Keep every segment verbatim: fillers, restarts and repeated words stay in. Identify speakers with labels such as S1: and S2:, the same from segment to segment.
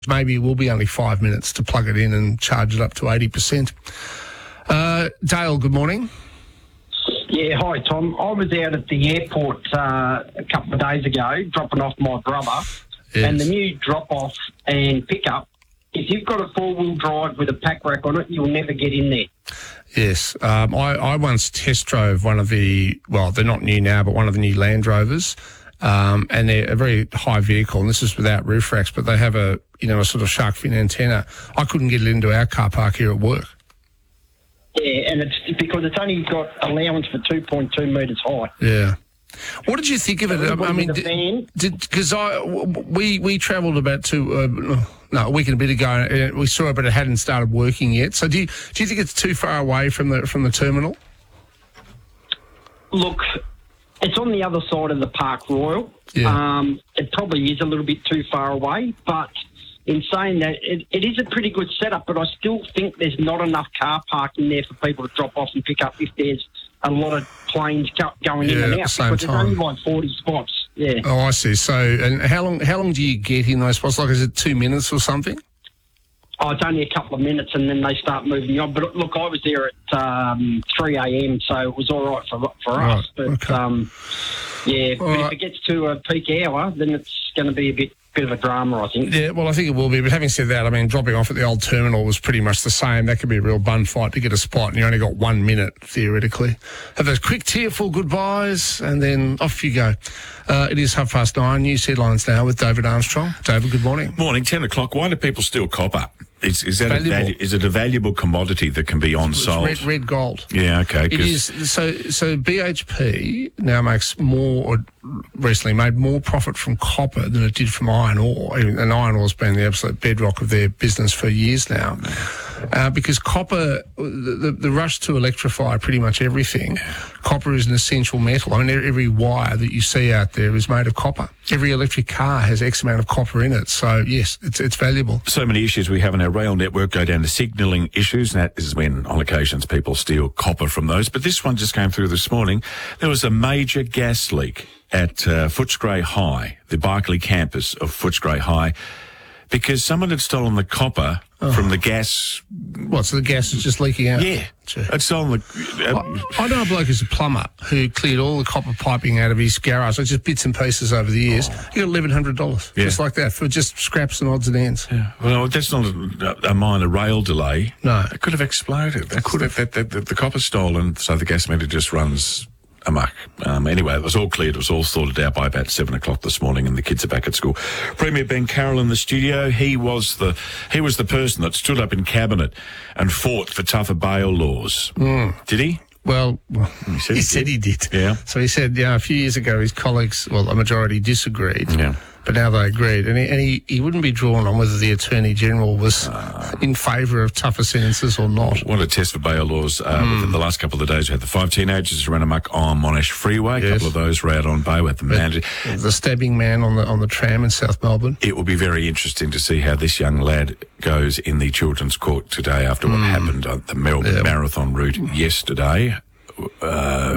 S1: maybe it will be only five minutes to plug it in and charge it up to eighty percent. Uh, Dale, good morning.
S2: Yeah, hi, Tom. I was out at the airport uh, a couple of days ago dropping off my brother,
S1: Yes.
S2: and the new drop-off and pickup, if you've got a four-wheel drive with a pack rack on it, you'll never get in there.
S1: Yes. Um, I, I once test drove one of the, well, they're not new now, but one of the new Land Rovers, um, and they're a very high vehicle, and this is without roof racks, but they have a, you know, a sort of shark fin antenna. I couldn't get it into our car park here at work.
S2: Yeah, and it's because it's only got allowance for two point two metres high.
S1: Yeah. What did you think of it? I, I mean,
S2: the van,
S1: did because I w- we we travelled about two uh, no a week and a bit ago, and we saw it, but it hadn't started working yet. So do you do you think it's too far away from the from the terminal?
S2: look, it's on the other side of the Park Royal.
S1: Yeah.
S2: Um, it probably is a little bit too far away, but in saying that, it, it is a pretty good setup, but I still think there's not enough car parking there for people to drop off and pick up if there's a lot of planes go, going
S1: Yeah,
S2: in and
S1: at the
S2: out.
S1: same
S2: Because
S1: time.
S2: there's only like forty spots. Yeah.
S1: Oh, I see. So, and how long how long do you get in those spots? Like, is it two minutes or something?
S2: Oh, it's only a couple of minutes and then they start moving on. But look, I was there at um, three a.m, so it was all right for for
S1: Right,
S2: us. But
S1: okay.
S2: um, yeah, but
S1: right.
S2: if it gets to a peak hour, then it's going to be a bit bit of a drama, I think.
S1: Yeah, well, I think it will be. But having said that, I mean, dropping off at the old terminal was pretty much the same. That could be a real bun fight to get a spot, and you only got one minute, theoretically. Have those quick, tearful goodbyes, and then off you go. Uh, it is half past nine. News headlines now with David Armstrong. David, good morning.
S3: Morning, ten o'clock. Why do people steal copper? Is, is that a
S1: Valuable.
S3: valu- is it a valuable commodity that can be on
S1: It's
S3: sold?
S1: red, red gold.
S3: Yeah, okay.
S1: It
S3: 'cause-
S1: is so. So B H P now makes more, or recently made more profit from copper than it did from iron ore, and iron ore has been the absolute bedrock of their business for years now. Uh, because copper, the, the, the rush to electrify pretty much everything, copper is an essential metal. I mean, every wire that you see out there is made of copper. Every electric car has X amount of copper in it. So yes, it's it's valuable.
S3: So many issues we have in our rail network go down to signalling issues, and that is when, on occasions, people steal copper from those. But this one just came through this morning. There was a major gas leak at uh, Footscray High, the Barclay campus of Footscray High, because someone had stolen the copper
S1: Oh.
S3: from the gas.
S1: What, so the gas is just leaking out?
S3: Yeah,
S1: Gee.
S3: had stolen the. Uh,
S1: I know a bloke who's a plumber who cleared all the copper piping out of his garage, so just bits and pieces over the years. He got eleven hundred dollars,
S3: Yeah.
S1: just like that, for just scraps and odds and ends.
S3: Yeah. Well, that's not a, a minor rail delay.
S1: No.
S3: It could have exploded. That could have. That, that, that, the copper's stolen, so the gas meter just runs amok. Um, anyway, it was all cleared. It was all sorted out by about seven o'clock this morning, and the kids are back at school. Premier Ben Carroll in the studio. He was the he was the person that stood up in cabinet and fought for tougher bail laws.
S1: Mm.
S3: Did he?
S1: Well, well
S3: He said
S1: he
S3: he
S1: said he did.
S3: Yeah.
S1: So he said, yeah, a few years ago his colleagues, well, a majority disagreed.
S3: Yeah.
S1: But now they agreed. And he, and he, he wouldn't be drawn on whether the Attorney-General was uh, in favour of tougher sentences or not.
S3: What a test for bail laws. Uh, mm. Within the last couple of days, we had the five teenagers who ran amok on Monash Freeway. A
S1: Yes.
S3: couple of those were out on bail at the manager.
S1: The stabbing man on the on the tram in South Melbourne.
S3: It will be very interesting to see how this young lad goes in the children's court today after what happened on the Melbourne
S1: Yeah.
S3: Marathon route yesterday. Uh,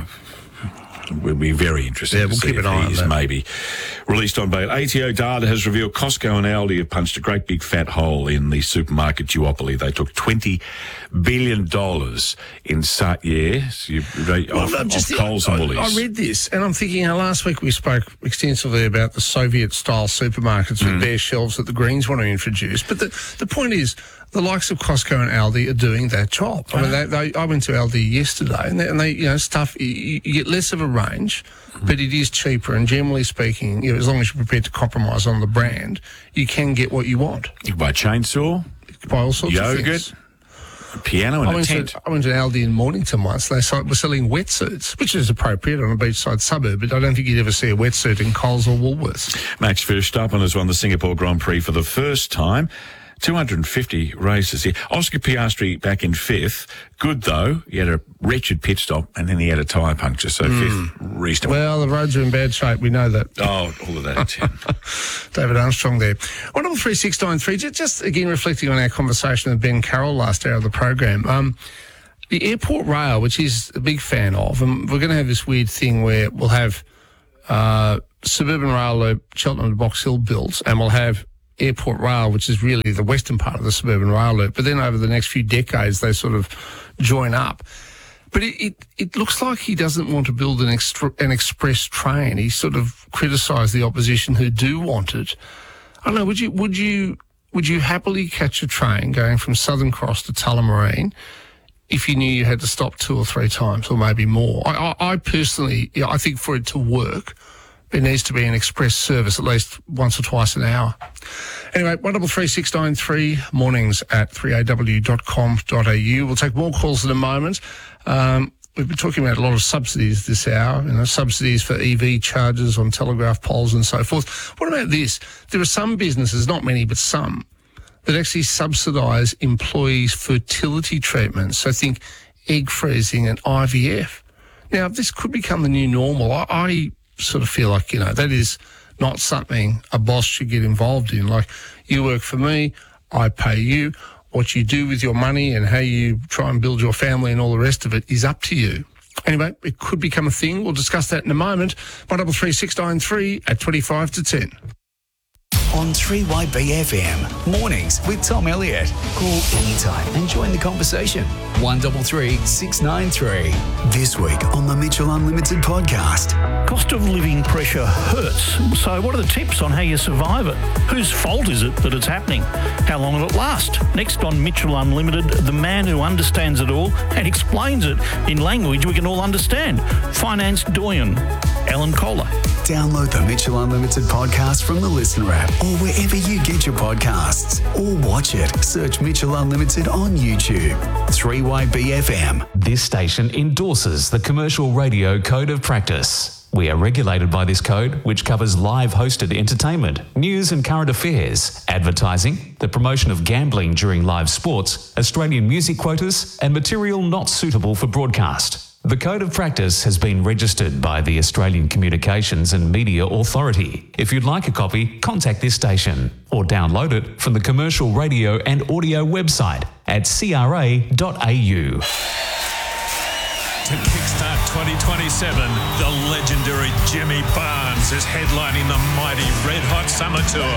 S3: We'll be very interested
S1: Yeah,
S3: to
S1: we'll
S3: see
S1: keep
S3: if
S1: an eye on
S3: he's
S1: that.
S3: maybe released on bail. A T O data has revealed Costco and Aldi have punched a great big fat hole in the supermarket duopoly. They took twenty billion dollars in sa- yeah, so you, they,
S1: Well,
S3: off,
S1: I'm just-
S3: off Coles and
S1: I,
S3: Woolies.
S1: I read this, and I'm thinking, you know, last week we spoke extensively about the Soviet-style supermarkets
S3: Mm.
S1: with bare shelves that the Greens want to introduce. But the, the point is, the likes of Costco and Aldi are doing that job. I mean, they, they, I went to Aldi yesterday, and they, and they you know, stuff, you, you get less of a range,
S3: Mm-hmm.
S1: but it is cheaper. And generally speaking, you know, as long as you're prepared to compromise on the brand, you can get what you want.
S3: You can buy a chainsaw,
S1: You can buy all sorts of
S3: yogurt,
S1: things.
S3: a piano, and
S1: I
S3: a
S1: went,
S3: tent.
S1: to, I went to Aldi in Mornington once. They sold, were selling wetsuits, which is appropriate on a beachside suburb, but I don't think you'd ever see a wetsuit in Coles or Woolworths.
S3: Max Verstappen has won the Singapore Grand Prix for the first time. two hundred fifty races here. Oscar Piastri back in fifth. Good, though. He had a wretched pit stop, and then he had a tyre puncture, so fifth, reasonable.
S1: Well, the roads are in bad shape. We know that.
S3: oh, all of that at ten.
S1: David Armstrong there. one double three six nine three, just, just again reflecting on our conversation with Ben Carroll last hour of the program. Um, the Airport Rail, which he's a big fan of, and we're going to have this weird thing where we'll have uh, Suburban Rail Loop, Cheltenham to Box Hill built, and we'll have Airport Rail, which is really the western part of the suburban rail loop. But then over the next few decades, they sort of join up. But it, it, it looks like he doesn't want to build an, extra, an express train. He sort of criticised the opposition who do want it. I don't know, would you, would you, would you happily catch a train going from Southern Cross to Tullamarine if you knew you had to stop two or three times or maybe more? I, I, I personally, yeah, I think for it to work, there needs to be an express service at least once or twice an hour. Anyway, one double three six nine three, mornings at three a w dot com dot a u. We'll take more calls in a moment. Um, we've been talking about a lot of subsidies this hour, you know, subsidies for E V chargers on telegraph poles and so forth. What about this? There are some businesses, not many, but some, that actually subsidise employees' fertility treatments. So think egg freezing and I V F. Now, this could become the new normal. I, I sort of feel like, you know, that is not something a boss should get involved in. Like, you work for me, I pay you. What you do with your money and how you try and build your family and all the rest of it is up to you. Anyway, it could become a thing. We'll discuss that in a moment. one double three six nine three at twenty-five to ten.
S4: On three Y B F M, mornings with Tom Elliott. Call anytime and join the conversation. one double three six nine three. This week on the Mitchell Unlimited podcast.
S5: Cost of living pressure hurts. So what are the tips on how you survive it? Whose fault is it that it's happening? How long will it last? Next on Mitchell Unlimited, the man who understands it all and explains it in language we can all understand. Finance doyen, Alan Kohler.
S4: Download the Mitchell Unlimited podcast from the Listener app or wherever you get your podcasts. Or watch it. Search Mitchell Unlimited on YouTube. three Y B F M.
S6: This station endorses the Commercial Radio Code of Practice. We are regulated by this code, which covers live hosted entertainment, news and current affairs, advertising, the promotion of gambling during live sports, Australian music quotas, and material not suitable for broadcast. The Code of Practice has been registered by the Australian Communications and Media Authority. If you'd like a copy, contact this station or download it from the Commercial Radio and Audio website at c r a dot a u.
S7: To kickstart twenty twenty-seven, the legendary Jimmy Barnes is headlining the mighty Red Hot Summer Tour,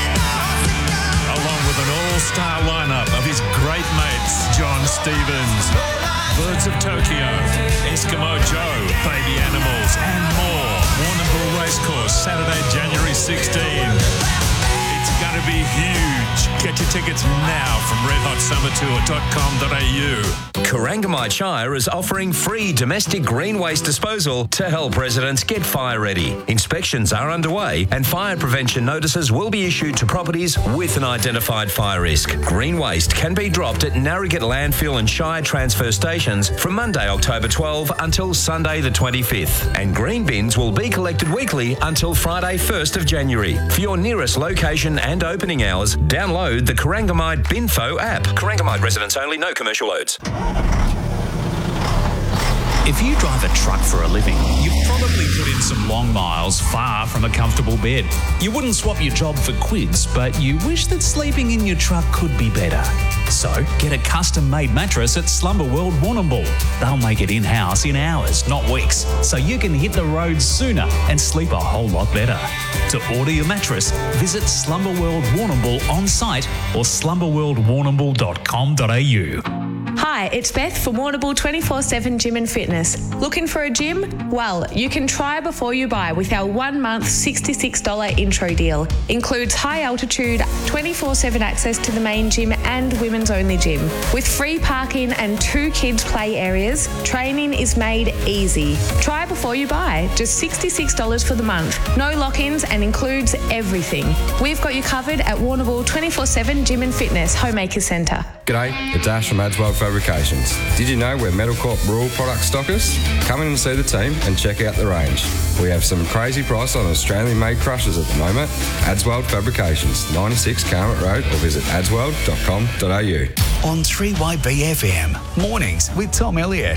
S7: along with an all-star lineup of his great mates, John Stevens, Birds of Tokyo, Eskimo Joe, Baby Animals, and more. Warrnambool Racecourse, Saturday, January sixteenth. It's going to be huge. Get your tickets now from red hot summer tour dot com dot a u.
S8: Corangamite Shire is offering free domestic green waste disposal to help residents get fire ready. Inspections are underway and fire prevention notices will be issued to properties with an identified fire risk. Green waste can be dropped at Narragatt Landfill and Shire transfer stations from Monday, October twelfth until Sunday the twenty-fifth. And green bins will be collected weekly until Friday first of January. For your nearest location and opening hours, download the Corangamite Binfo app. Corangamite residents only, no commercial loads.
S6: If you drive a truck for a living, you've probably put in some long miles far from a comfortable bed. You wouldn't swap your job for quids, but you wish that sleeping in your truck could be better. So get a custom-made mattress at Slumber World Warrnambool. They'll make it in-house in hours, not weeks, so you can hit the road sooner and sleep a whole lot better. To order your mattress, visit Slumber World Warrnambool on site or slumber world warrnambool dot com dot a u.
S9: Hi, it's Beth from Warrnambool twenty-four seven Gym and Fitness. Looking for a gym? Well, you can try before you buy with our one-month sixty-six dollars intro deal. Includes high-altitude, twenty-four seven access to the main gym and women's-only gym. With free parking and two kids' play areas, training is made easy. Try before you buy. Just sixty-six dollars for the month. No lock-ins and includes everything. We've got you covered at Warrnambool twenty-four seven Gym and Fitness, Homemaker Centre.
S10: G'day, it's Ash from Adswell Fabrications. Did you know we're Metalcorp rural product stockers? Come in and see the team and check out the range. We have some crazy price on Australian-made crushers at the moment. Adswell Fabrications, ninety-six Carmet Road, or visit adswell dot com dot a u.
S4: On three Y B F M, mornings with Tom Elliott.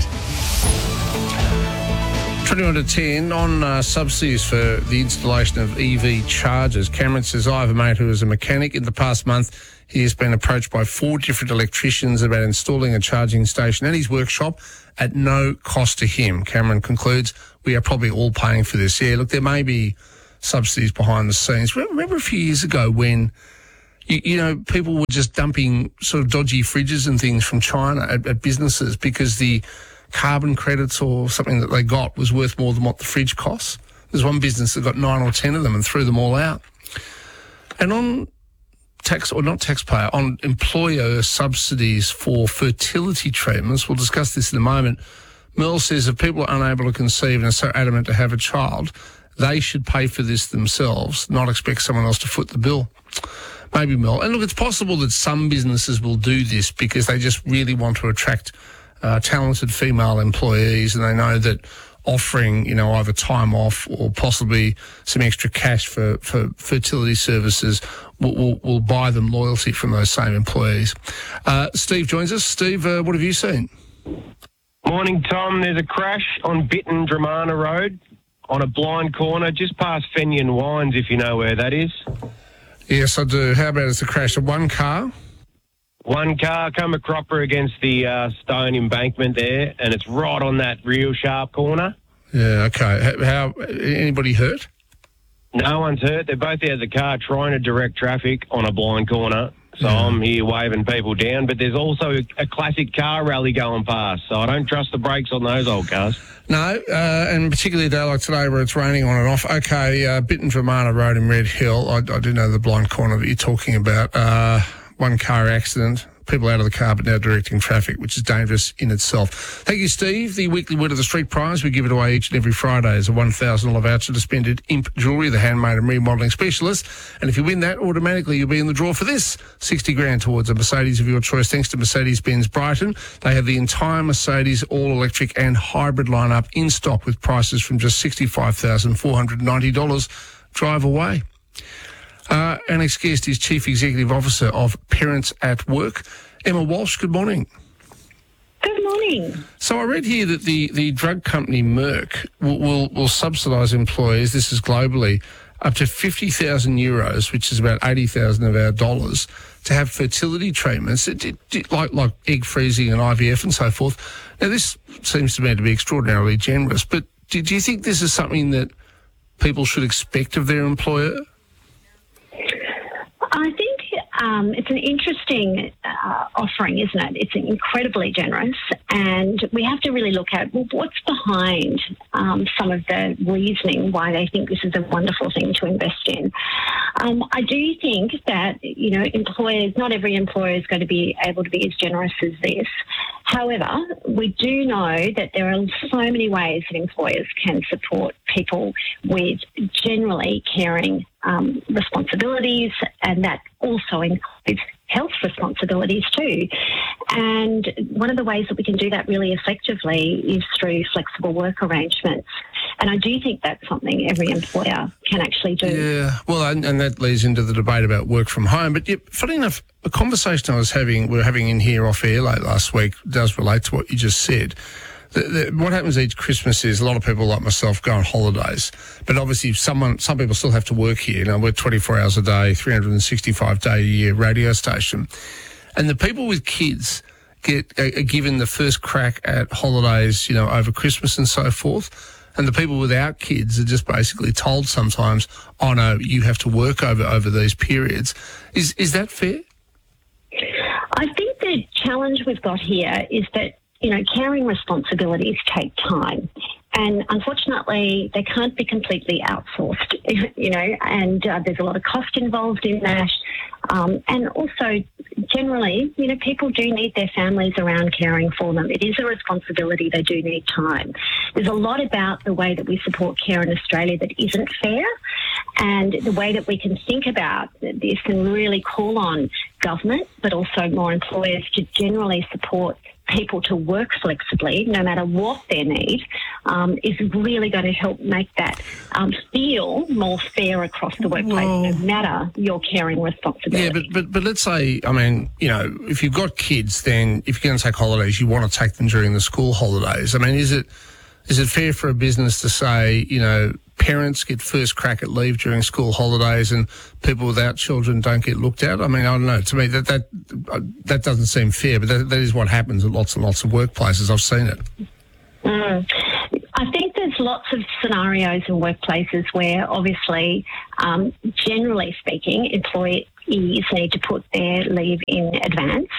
S1: twenty-one to ten on uh, subsidies for the installation of E V chargers. Cameron says, I have a mate who is a mechanic. In the past month, he has been approached by four different electricians about installing a charging station at his workshop at no cost to him. Cameron concludes, we are probably all paying for this. Yeah, look, there may be subsidies behind the scenes. Remember a few years ago when you, you know, people were just dumping sort of dodgy fridges and things from China at, at businesses because the carbon credits or something that they got was worth more than what the fridge costs. There's one business that got nine or ten of them and threw them all out. And on tax, or not taxpayer, on employer subsidies for fertility treatments, we'll discuss this in a moment. Merle says if people are unable to conceive and are so adamant to have a child, they should pay for this themselves, not expect someone else to foot the bill. Maybe Merle. And look, it's possible that some businesses will do this because they just really want to attract uh, talented female employees, and they know that offering, you know, either time off or possibly some extra cash for, for fertility services will, will, will buy them loyalty from those same employees. Uh, Steve joins us. Steve, uh, what have you seen?
S11: Morning, Tom. There's a crash on Bitton Dramana Road on a blind corner just past Fenian Wines, if you know where that is.
S1: Yes, I do. How about it's a crash of one car?
S11: One car come a cropper against the uh, stone embankment there, and it's right on that real sharp corner.
S1: Yeah, okay. How, how anybody hurt?
S11: No one's hurt. They're both out of the car trying to direct traffic on a blind corner. So yeah. I'm here waving people down, but there's also a, a classic car rally going past, so I don't trust the brakes on those old cars.
S1: No, uh, and particularly a day like today where it's raining on and off. Okay, uh, Bitton Dramana Road in Red Hill, I, I do know the blind corner that you're talking about. Uh, one car accident, people out of the car but now directing traffic, which is dangerous in itself. Thank you, Steve. The weekly Word of the Street prize we give it away each and every Friday is a one thousand dollars voucher to spend at Imp Jewellery, the handmade and remodelling specialist. And if you win that, automatically you'll be in the draw for this sixty grand towards a Mercedes of your choice, thanks to Mercedes-Benz Brighton. They have the entire Mercedes all-electric and hybrid lineup in stock with prices from just sixty-five thousand four hundred ninety dollars. Drive away. Uh, our next guest is Chief Executive Officer of Parents at Work, Emma Walsh. Good morning.
S12: Good morning.
S1: So I read here that the, the drug company Merck will, will, will subsidise employees, this is globally, up to fifty thousand euros, which is about eighty thousand of our dollars, to have fertility treatments, it, it, it, like, like egg freezing and I V F and so forth. Now, this seems to me to be extraordinarily generous, but do, do you think this is something that people should expect of their employer?
S12: I think um, it's an interesting uh, offering, isn't it? It's incredibly generous, and we have to really look at, well, what's behind um, some of the reasoning why they think this is a wonderful thing to invest in. Um, I do think that, you know, employers, not every employer is going to be able to be as generous as this. However, we do know that there are so many ways that employers can support people with generally caring um, responsibilities, and that also includes health responsibilities too. And one of the ways that we can do that really effectively is through flexible work arrangements. And I do think that's something every employer can actually do.
S1: Yeah, well, and, and that leads into the debate about work from home. But yeah, funny enough, a conversation I was having, we were having in here off air late last week does relate to what you just said. The, the, what happens each Christmas is a lot of people like myself go on holidays, but obviously someone, some people still have to work here. You know, we're twenty-four hours a day, three hundred sixty-five day a year radio station. And the people with kids get are, are given the first crack at holidays, you know, over Christmas and so forth. And the people without kids are just basically told sometimes, oh no, you have to work over, over these periods. Is is that fair?
S12: I think the challenge we've got here is that, you know, caring responsibilities take time. And unfortunately, they can't be completely outsourced, you know, and uh, there's a lot of cost involved in that. Um, and also, generally, you know, people do need their families around caring for them. It is a responsibility. They do need time. There's a lot about the way that we support care in Australia that isn't fair, and the way that we can think about this and really call on government, but also more employers to generally support people to work flexibly, no matter what their need, um, is really going to help make that um, feel more fair across the workplace, well, no matter your caring responsibility.
S1: Yeah, but, but but let's say, I mean, you know, if you've got kids, then if you're going to take holidays, you want to take them during the school holidays. I mean, is it is it fair for a business to say, you know, parents get first crack at leave during school holidays and people without children don't get looked at? I mean, I don't know. To me, that that that doesn't seem fair, but that, that is what happens at lots and lots of workplaces. I've seen it.
S12: Mm. I think there's lots of scenarios in workplaces where, obviously, um, generally speaking, employee is need to put their leave in advance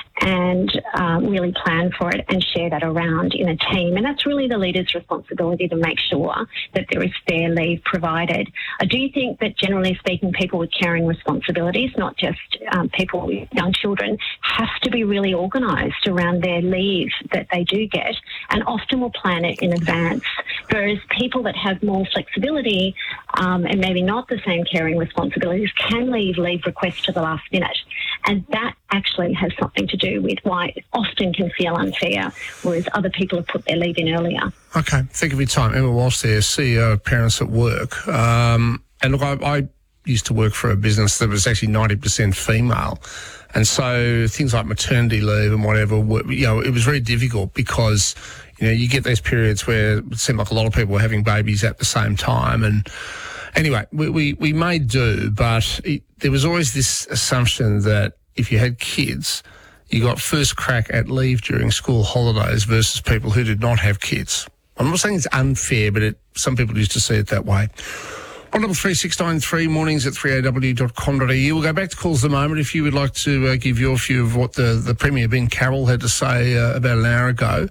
S12: and um, really plan for it and share that around in a team. And that's really the leader's responsibility to make sure that there is fair leave provided. I do think that generally speaking, people with caring responsibilities, not just um, people with young children, have to be really organised around their leave that they do get and often will plan it in advance. Whereas people that have more flexibility um, and maybe not the same caring responsibilities can leave leave requests to the last minute. And that actually has something to do with why it often can feel unfair, whereas other people have put their leave in earlier.
S1: Okay, think of your time. Emma Walsh there, C E O of Parents at Work. Um, and look, I, I used to work for a business that was actually ninety percent female. And so things like maternity leave and whatever, you know, it was very difficult because, you know, you get those periods where it seemed like a lot of people were having babies at the same time. And anyway, we, we, we may do, but it, there was always this assumption that if you had kids, you got first crack at leave during school holidays versus people who did not have kids. I'm not saying it's unfair, but it, some people used to see it that way. one double three six nine three, mornings at three a w dot com dot a u. We'll go back to calls in a moment. If you would like to uh, give your view of what the, the Premier, Ben Carroll, had to say uh, about an hour ago.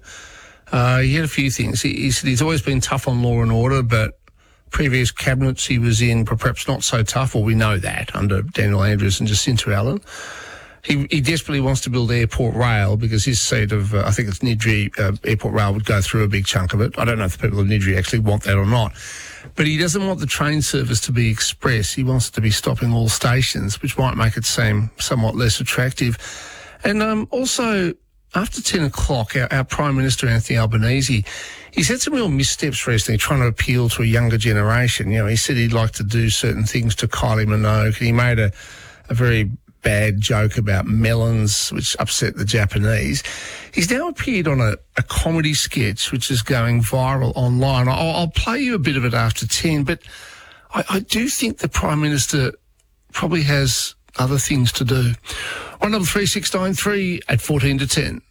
S1: Uh, he had a few things. He, he said he's always been tough on law and order, but previous cabinets he was in were perhaps not so tough, or we know that, under Daniel Andrews and Jacinta Allen. He, he desperately wants to build Airport Rail because his seat of, uh, I think it's Niddrie, uh, Airport Rail would go through a big chunk of it. I don't know if the people of Niddrie actually want that or not. But he doesn't want the train service to be express. He wants it to be stopping all stations, which might make it seem somewhat less attractive. And um, also, after ten o'clock, our, our Prime Minister, Anthony Albanese, he's had some real missteps recently trying to appeal to a younger generation. You know, he said he'd like to do certain things to Kylie Minogue, and he made a, a very bad joke about melons, which upset the Japanese. He's now appeared on a, a comedy sketch, which is going viral online. I'll, I'll play you a bit of it after ten, but I, I do think the Prime Minister probably has other things to do. one double three six nine three at fourteen to ten.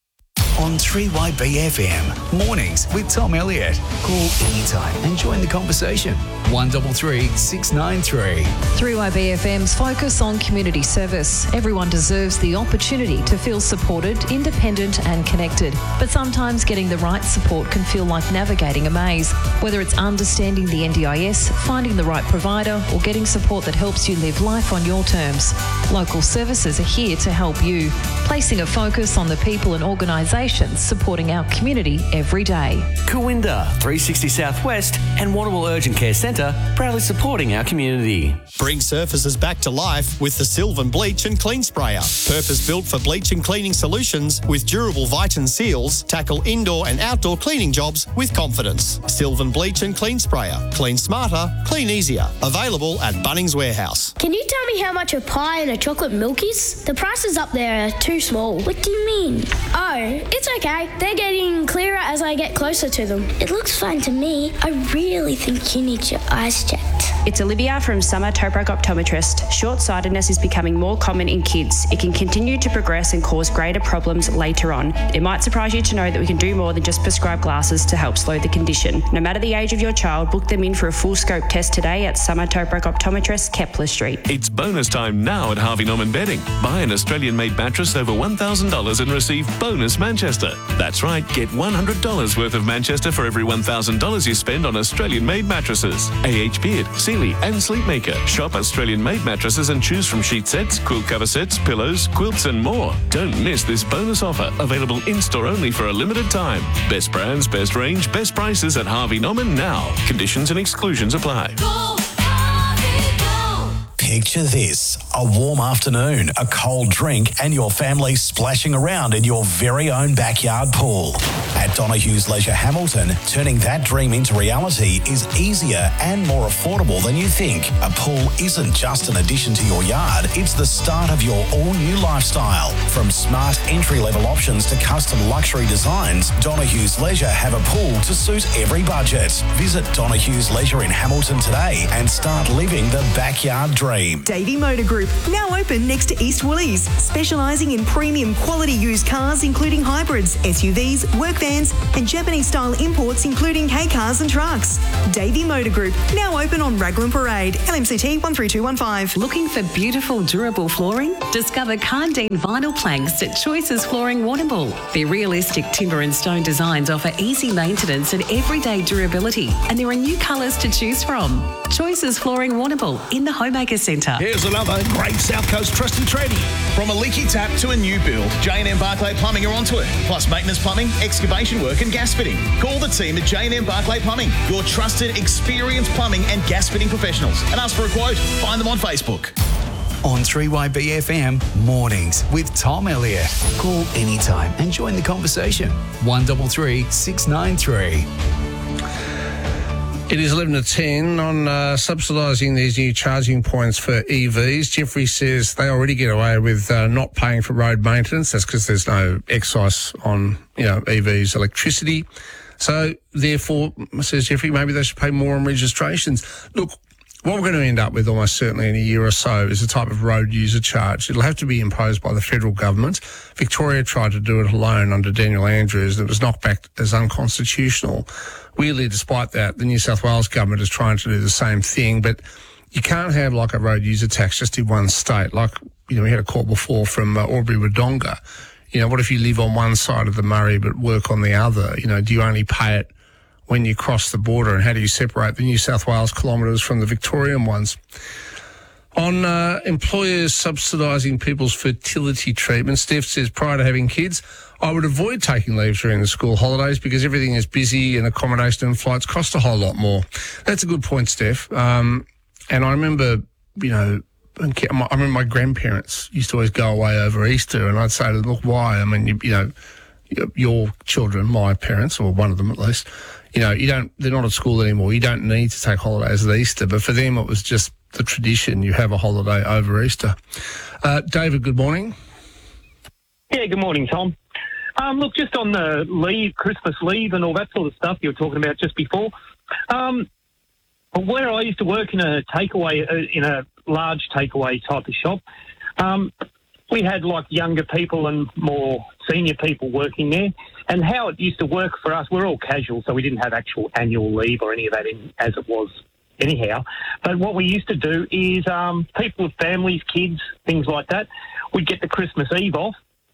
S4: On three Y B F M, mornings with Tom Elliott. Call anytime and join the conversation. one double three six nine three.
S13: three Y B F M's focus on community service. Everyone deserves the opportunity to feel supported, independent and connected. But sometimes getting the right support can feel like navigating a maze. Whether it's understanding the N D I S, finding the right provider or getting support that helps you live life on your terms. Local services are here to help you, placing a focus on the people and organisations supporting our community every day.
S14: Cooinda, three sixty Southwest and Warrnambool Urgent Care Centre proudly supporting our community.
S15: Bring surfaces back to life with the Sylvan Bleach and Clean Sprayer. Purpose-built for bleach and cleaning solutions with durable Viton seals, tackle indoor and outdoor cleaning jobs with confidence. Sylvan Bleach and Clean Sprayer. Clean smarter, clean easier. Available at Bunnings Warehouse.
S16: Can you tell me how much a pie and a chocolate milk is? The prices up there are too small. What do you mean? Oh, it's okay. They're getting clearer as I get closer to them. It looks fine to me. I really think you need your eyes checked.
S17: It's Olivia from Summer Tobruk Optometrist. Short-sightedness is becoming more common in kids. It can continue to progress and cause greater problems later on. It might surprise you to know that we can do more than just prescribe glasses to help slow the condition. No matter the age of your child, book them in for a full scope test today at Summer Tobruk Optometrist, Kepler Street.
S18: It's bonus time now at Harvey Norman Bedding. Buy an Australian-made mattress over one thousand dollars and receive bonus Manchester. That's right, get one hundred dollars worth of Manchester for every one thousand dollars you spend on Australian-made mattresses. A H Beard, Sealy and Sleepmaker. Shop Australian-made mattresses and choose from sheet sets, quilt cover sets, pillows, quilts and more. Don't miss this bonus offer, available in-store only for a limited time. Best brands, best range, best prices at Harvey Norman now. Conditions and exclusions apply.
S19: Picture this, a warm afternoon, a cold drink and your family splashing around in your very own backyard pool. At Donohue's Leisure Hamilton, turning that dream into reality is easier and more affordable than you think. A pool isn't just an addition to your yard, it's the start of your all-new lifestyle. From smart entry-level options to custom luxury designs, Donohue's Leisure have a pool to suit every budget. Visit Donohue's Leisure in Hamilton today and start living the backyard dream. dream.
S20: Davey Motor Group, now open next to East Woolies, specialising in premium quality used cars including hybrids, S U Vs, work vans and Japanese-style imports including K-cars and trucks. Davey Motor Group, now open on Raglan Parade, L M C T one three two one five.
S21: Looking for beautiful, durable flooring? Discover Cardine vinyl planks at Choices Flooring Warrnambool. Their realistic timber and stone designs offer easy maintenance and everyday durability, and there are new colours to choose from. Choices Flooring Warrnambool in the Homemaker Centre.
S22: Here's another great South Coast trusted tradie. From a leaky tap to a new build, J and M Barclay Plumbing are onto it. Plus maintenance plumbing, excavation work and gas fitting. Call the team at J and M Barclay Plumbing, your trusted, experienced plumbing and gas fitting professionals. And ask for a quote. Find them on Facebook.
S4: On three Y B F M, mornings with Tom Elliott. Call anytime and join the conversation. one three three, six nine three.
S1: It is eleven to ten on uh, subsidising these new charging points for E Vs. Jeffrey says they already get away with uh, not paying for road maintenance. That's because there's no excise on, you know, E Vs' electricity. So, therefore, says Jeffrey, maybe they should pay more on registrations. Look, what we're going to end up with almost certainly in a year or so is a type of road user charge. It'll have to be imposed by the federal government. Victoria tried to do it alone under Daniel Andrews, and it was knocked back as unconstitutional. Weirdly, despite that, the New South Wales government is trying to do the same thing, but you can't have like a road user tax just in one state. Like, you know, we had a call before from uh, Albury-Wodonga. You know, what if you live on one side of the Murray but work on the other? You know, do you only pay it when you cross the border, and how do you separate the New South Wales kilometres from the Victorian ones? On uh, employers subsidising people's fertility treatment, Steph says, prior to having kids, I would avoid taking leave during the school holidays because everything is busy and accommodation and flights cost a whole lot more. That's a good point, Steph. Um, and I remember, you know, I remember my grandparents used to always go away over Easter, and I'd say to them, look, why? I mean, you, you know, your children, my parents, or one of them at least, you know, you don't, they're not at school anymore. You don't need to take holidays at Easter. But for them, it was just the tradition. You have a holiday over Easter. Uh, David, good morning.
S23: Yeah, good morning, Tom. Um, look, just on the leave, Christmas leave and all that sort of stuff you were talking about just before. Um, where I used to work in a takeaway, uh, in a large takeaway type of shop, um, we had like younger people and more senior people working there. And how it used to work for us, we're all casual, so we didn't have actual annual leave or any of that in, as it was anyhow. But what we used to do is um, people with families, kids, things like that, we'd get the Christmas Eve off.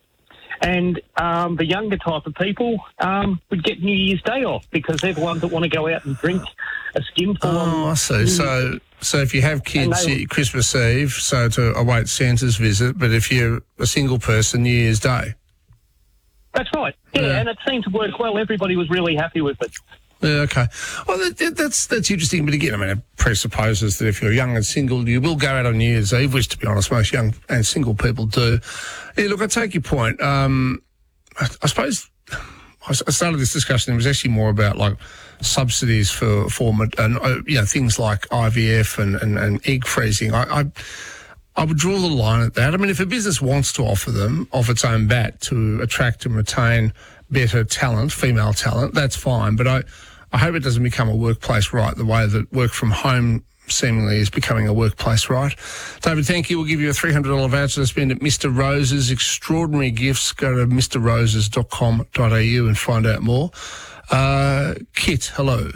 S23: And um, the younger type of people um, would get New Year's Day off because they're the ones that want to go out and drink a skinful.
S1: Oh, I see. So, so if you have kids,
S23: they,
S1: Christmas Eve, so to await Santa's visit, but if you're a single person, New Year's Day.
S23: That's right. Yeah, yeah, and it seemed to work well. Everybody was really happy with it.
S1: Yeah, okay. Well, that, that's that's interesting. But again, I mean, it presupposes that if you're young and single, you will go out on New Year's Eve, which, to be honest, most young and single people do. Yeah, look, I take your point. Um, I, I suppose I started this discussion. It was actually more about like subsidies for for and uh, you know, things like I V F and, and, and egg freezing. I, I I would draw the line at that. I mean, if a business wants to offer them off its own bat to attract and retain better talent, female talent, that's fine. But I, I hope it doesn't become a workplace right the way that work from home seemingly is becoming a workplace right. David, thank you. We'll give you a three hundred dollars voucher to spend at Mister Rose's. Extraordinary gifts. Go to mr roses dot com dot a u and find out more. Uh, Kit, hello.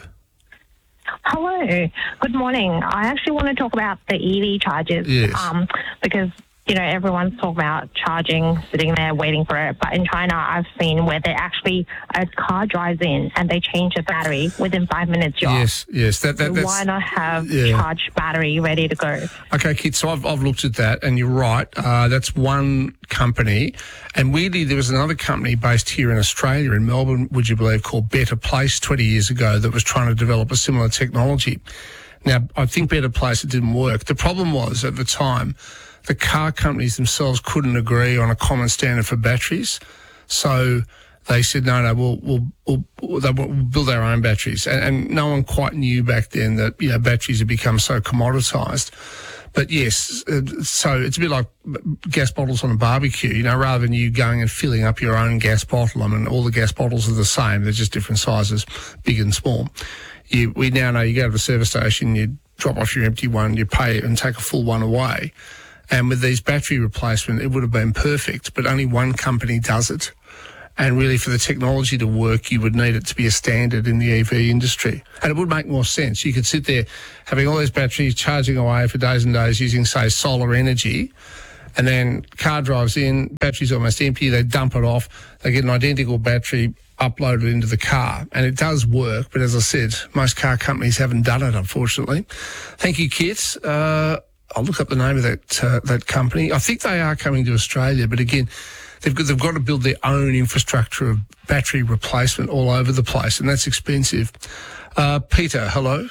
S24: Hello. Good morning. I actually want to talk about the E V charges.
S1: Yes.
S24: Um, because, you know, everyone's talking about charging, sitting there waiting for it. But in China, I've seen where they actually, a car drives in and they change the battery within five minutes. You're
S1: Yes, yes. That, that,
S24: so
S1: that's,
S24: why not have
S1: yeah.
S24: charged battery ready to go?
S1: Okay, Kit, so I've, I've looked at that, and you're right. Uh, that's one company. And weirdly, there was another company based here in Australia, in Melbourne, would you believe, called Better Place twenty years ago that was trying to develop a similar technology. Now, I think Better Place, it didn't work. The problem was, at the time, the car companies themselves couldn't agree on a common standard for batteries. So they said, no, no, we'll, we'll, we'll, we'll, we'll build our own batteries. And, and no one quite knew back then that, you know, batteries had become so commoditised. But yes, so it's a bit like gas bottles on a barbecue, you know, rather than you going and filling up your own gas bottle. I mean, all the gas bottles are the same. They're just different sizes, big and small. You, we now know you go to the service station, you drop off your empty one, you pay and take a full one away. And with these battery replacement, it would have been perfect, but only one company does it. And really, for the technology to work, you would need it to be a standard in the E V industry. And it would make more sense. You could sit there having all those batteries charging away for days and days using, say, solar energy, and then car drives in, battery's almost empty, they dump it off, they get an identical battery uploaded into the car. And it does work, but as I said, most car companies haven't done it, unfortunately. Thank you, Kit. Uh, I'll look up the name of that uh, that company. I think they are coming to Australia, but again, They've got, they've got to build their own infrastructure of battery replacement all over the place, and that's expensive. Uh, Peter, hello.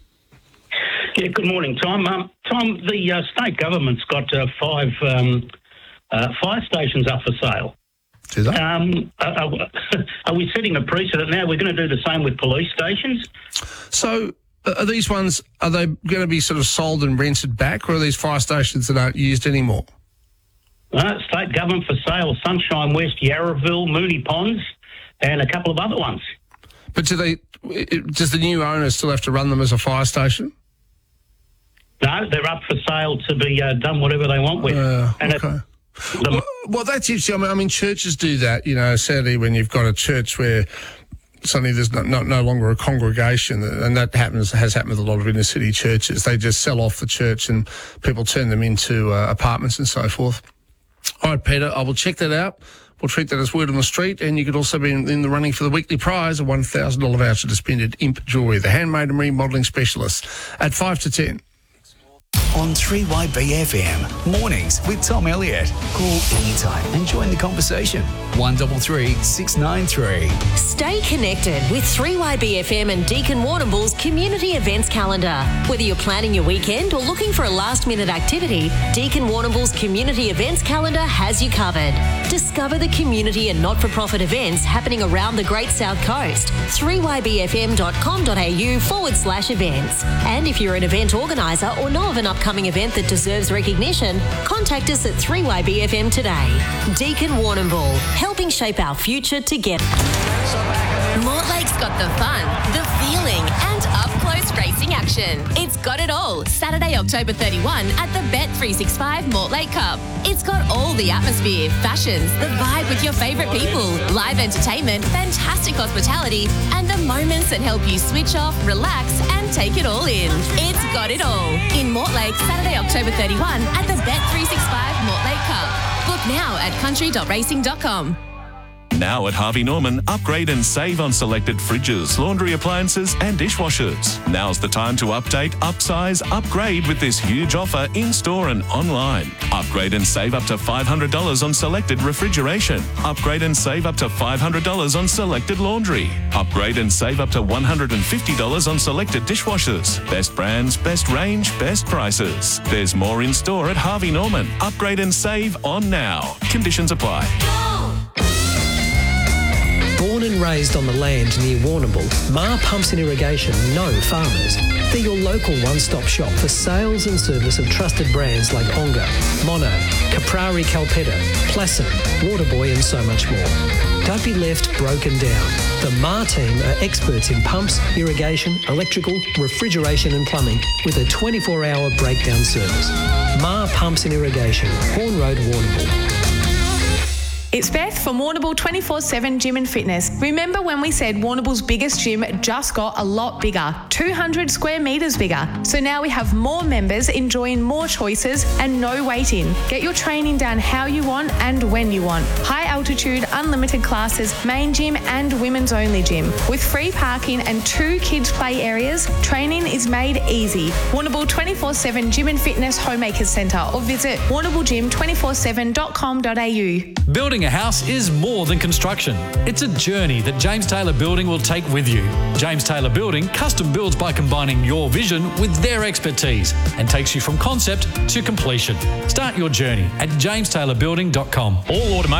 S2: Yeah, good morning, Tom. Um, Tom, the uh, state government's got uh, five um, uh, fire stations up for sale.
S1: Do they?
S2: Um, are, are we setting a precedent now? We're going to do the same with police stations?
S1: So are these ones, are they going to be sort of sold and rented back, or are these fire stations that aren't used anymore?
S2: Uh, state government for sale, Sunshine West, Yarraville, Mooney Ponds, and a couple of other ones.
S1: But do they? Does the new owner still have to run them as a fire station?
S2: No, they're up for sale to be uh, done whatever they want with.
S1: Uh,
S2: and
S1: okay.
S2: It, the,
S1: well, well, that's interesting. I mean, I mean, churches do that. You know, sadly, when you've got a church where suddenly there's no, no, no longer a congregation, and that happens has happened with a lot of inner city churches. They just sell off the church and people turn them into uh, apartments and so forth. All right, Peter, I will check that out. We'll treat that as word on the street, and you could also be in, in the running for the weekly prize, a one thousand dollars voucher to spend at Imp Jewellery, the handmade and remodelling specialists, at five to ten.
S4: On three Y B F M, mornings with Tom Elliott. Call anytime and join the conversation. one three three, six nine three.
S3: Stay connected with three Y B F M and Deakin Warrnambool's community events calendar. Whether you're planning your weekend or looking for a last-minute activity, Deakin Warrnambool's community events calendar has you covered. Discover the community and not-for-profit events happening around the Great South Coast. three y b f m dot com dot a u forward slash events. And if you're an event organiser or know of an upcoming event that deserves recognition, contact us at three Y B F M today. Deakin Warrnambool, helping shape our future together.
S5: Mortlake's got the fun, the feeling, and up-close racing action. It's got it all. Saturday, October thirty-first at the Bet three sixty-five Mortlake Cup. It's got all the atmosphere, fashions, the vibe with your favourite people, live entertainment, fantastic hospitality, and the moments that help you switch off, relax, and take it all in. It's got it all. In Mortlake, Saturday, October thirty-first at the Bet three sixty-five Mortlake Cup. Book now at country dot racing dot com.
S18: Now at Harvey Norman, upgrade and save on selected fridges, laundry appliances and dishwashers. Now's the time to update, upsize, upgrade with this huge offer in-store and online. Upgrade and save up to five hundred dollars on selected refrigeration. Upgrade and save up to five hundred dollars on selected laundry. Upgrade and save up to one hundred fifty dollars on selected dishwashers. Best brands, best range, best prices. There's more in-store at Harvey Norman. Upgrade and save on now. Conditions apply.
S7: Born and raised on the land near Warrnambool, Ma Pumps and Irrigation know farmers. They're your local one-stop shop for sales and service of trusted brands like Onga, Mono, Caprari Calpetta, Plasson, Waterboy and so much more. Don't be left broken down. The Ma team are experts in pumps, irrigation, electrical, refrigeration and plumbing with a twenty-four hour breakdown service. Ma Pumps and Irrigation, Horn Road, Warrnambool.
S9: It's Beth from Warrnambool twenty-four seven Gym and Fitness. Remember when we said Warrnambool's biggest gym just got a lot bigger, two hundred square metres bigger. So now we have more members enjoying more choices and no waiting. Get your training done how you want and when you want. High altitude, unlimited classes, main gym and women's only gym. With free parking and two kids play areas, training is made easy. Warrnambool twenty-four seven Gym and Fitness Homemakers Centre or visit warrnambool gym two four seven dot com dot a u.
S25: Building a house is more than construction. It's a journey that James Taylor Building will take with you. James Taylor Building custom builds by combining your vision with their expertise and takes you from concept to completion. Start your journey at james taylor building dot com.
S26: All Automotive Warrnambool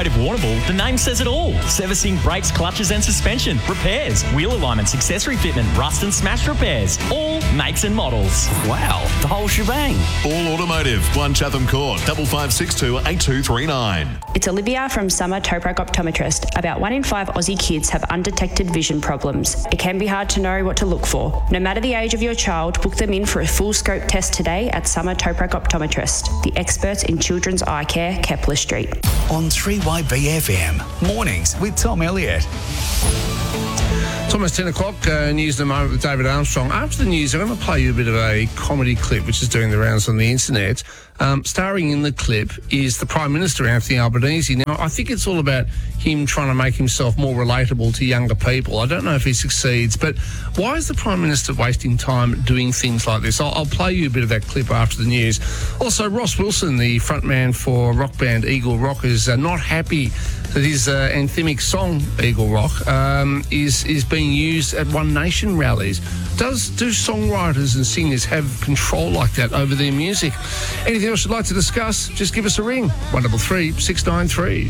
S6: Warrnambool, the name says it all. Servicing brakes, clutches and suspension, repairs, wheel alignments, accessory fitment, rust and smash repairs. All makes and models.
S14: Wow, the whole shebang.
S8: All Automotive, one Chatham Court, double five six two eight two three nine.
S17: It's Olivia from Summer Toprac Optometrist. About one in five Aussie kids have undetected vision problems. It can be hard to know what to look for. No matter the age of your child, book them in for a full scope test today at Summer Toprac Optometrist, the experts in children's eye care, Kepler Street.
S4: On three Y B F M, mornings with Tom Elliott.
S1: It's almost ten o'clock, uh, news in a moment with David Armstrong. After the news, I'm going to play you a bit of a comedy clip which is doing the rounds on the internet. Um, starring in the clip is the Prime Minister, Anthony Albanese. Now, I think it's all about him trying to make himself more relatable to younger people. I don't know if he succeeds, but why is the Prime Minister wasting time doing things like this? I'll, I'll play you a bit of that clip after the news. Also, Ross Wilson, the frontman for rock band Eagle Rock, is uh, not happy that his uh, anthemic song, Eagle Rock, um, is, is being used at One Nation rallies. Does do songwriters and singers have control like that over their music? Anything else you'd like to discuss? Just give us a ring. one three three, six nine three.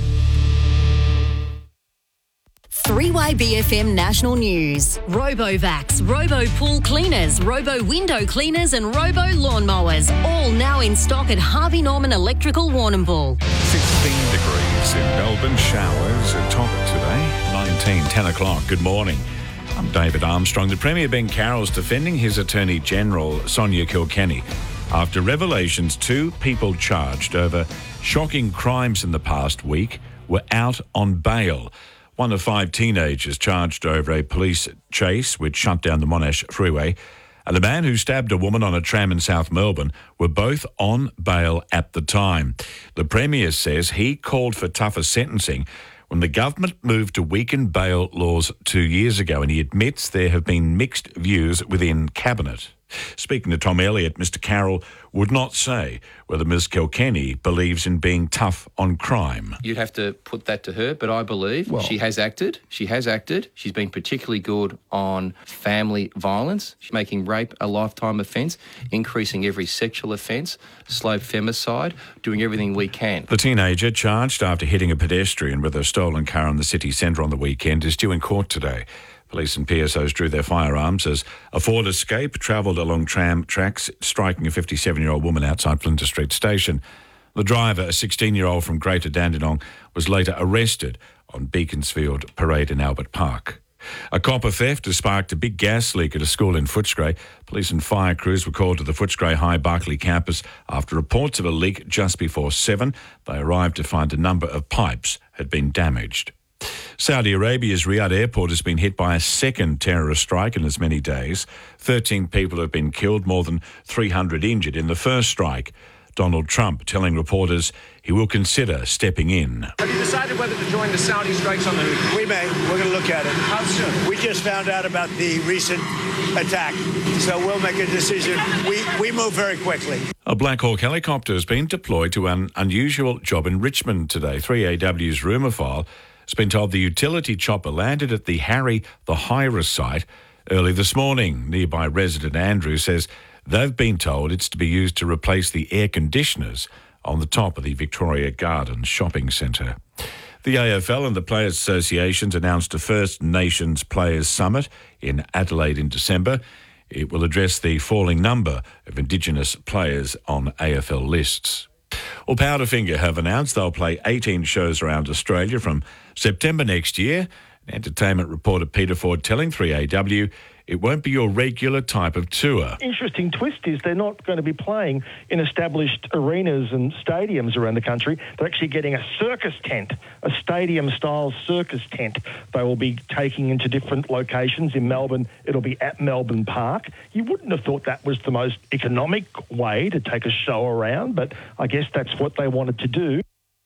S3: three Y B F M National News. RoboVacs, Robo Pool Cleaners, Robo Window Cleaners and Robo Lawnmowers. All now in stock at Harvey Norman Electrical Warrnambool.
S10: sixteen degrees in Melbourne. Showers at top today. nineteen, ten o'clock. Good morning. I'm David Armstrong. The Premier Ben Carroll's defending his Attorney General Sonia Kilkenny after revelations two people charged over shocking crimes in the past week were out on bail. One of five teenagers charged over a police chase which shut down the Monash Freeway and the man who stabbed a woman on a tram in South Melbourne were both on bail at the time. The Premier says he called for tougher sentencing when the government moved to weaken bail laws two years ago, and he admits there have been mixed views within Cabinet. Speaking to Tom Elliott, Mister Carroll would not say whether Miz Kilkenny believes in being tough on crime.
S11: You'd have to put that to her, but I believe well, she has acted. She has acted. She's been particularly good on family violence. She's making rape a lifetime offence, increasing every sexual offence, slow femicide, doing everything we can.
S10: The teenager, charged after hitting a pedestrian with a stolen car in the city centre on the weekend, is due in court today. Police and P S Os drew their firearms as a Ford Escape travelled along tram tracks, striking a fifty-seven-year-old woman outside Flinders Street Station. The driver, a sixteen-year-old from Greater Dandenong, was later arrested on Beaconsfield Parade in Albert Park. A copper theft has sparked a big gas leak at a school in Footscray. Police and fire crews were called to the Footscray High Barclay campus after reports of a leak just before seven. They arrived to find a number of pipes had been damaged. Saudi Arabia's Riyadh airport has been hit by a second terrorist strike in as many days. thirteen people have been killed, more than three hundred injured in the first strike. Donald Trump telling reporters he will consider stepping in.
S12: Have you decided whether to join the Saudi strikes on the Houthis?
S26: We may. We're going to look at it.
S12: How soon?
S26: We just found out about the recent attack, so we'll make a decision. We, we move very quickly.
S10: A Black Hawk helicopter has been deployed to an unusual job in Richmond today. three A W's rumour file has been told the utility chopper landed at the Harry the Hira site early this morning. Nearby resident Andrew says they've been told it's to be used to replace the air conditioners on the top of the Victoria Gardens shopping centre. The A F L and the Players Associations announced a First Nations Players Summit in Adelaide in December. It will address the falling number of Indigenous players on A F L lists. Well, Powderfinger have announced they'll play eighteen shows around Australia from September next year. Entertainment reporter Peter Ford telling three A W it won't be your regular type of tour.
S27: Interesting twist is they're not going to be playing in established arenas and stadiums around the country. They're actually getting a circus tent, a stadium-style circus tent. They will be taking into different locations. In Melbourne, it'll be at Melbourne Park. You wouldn't have thought that was the most economic way to take a show around, but I guess that's what they wanted to do.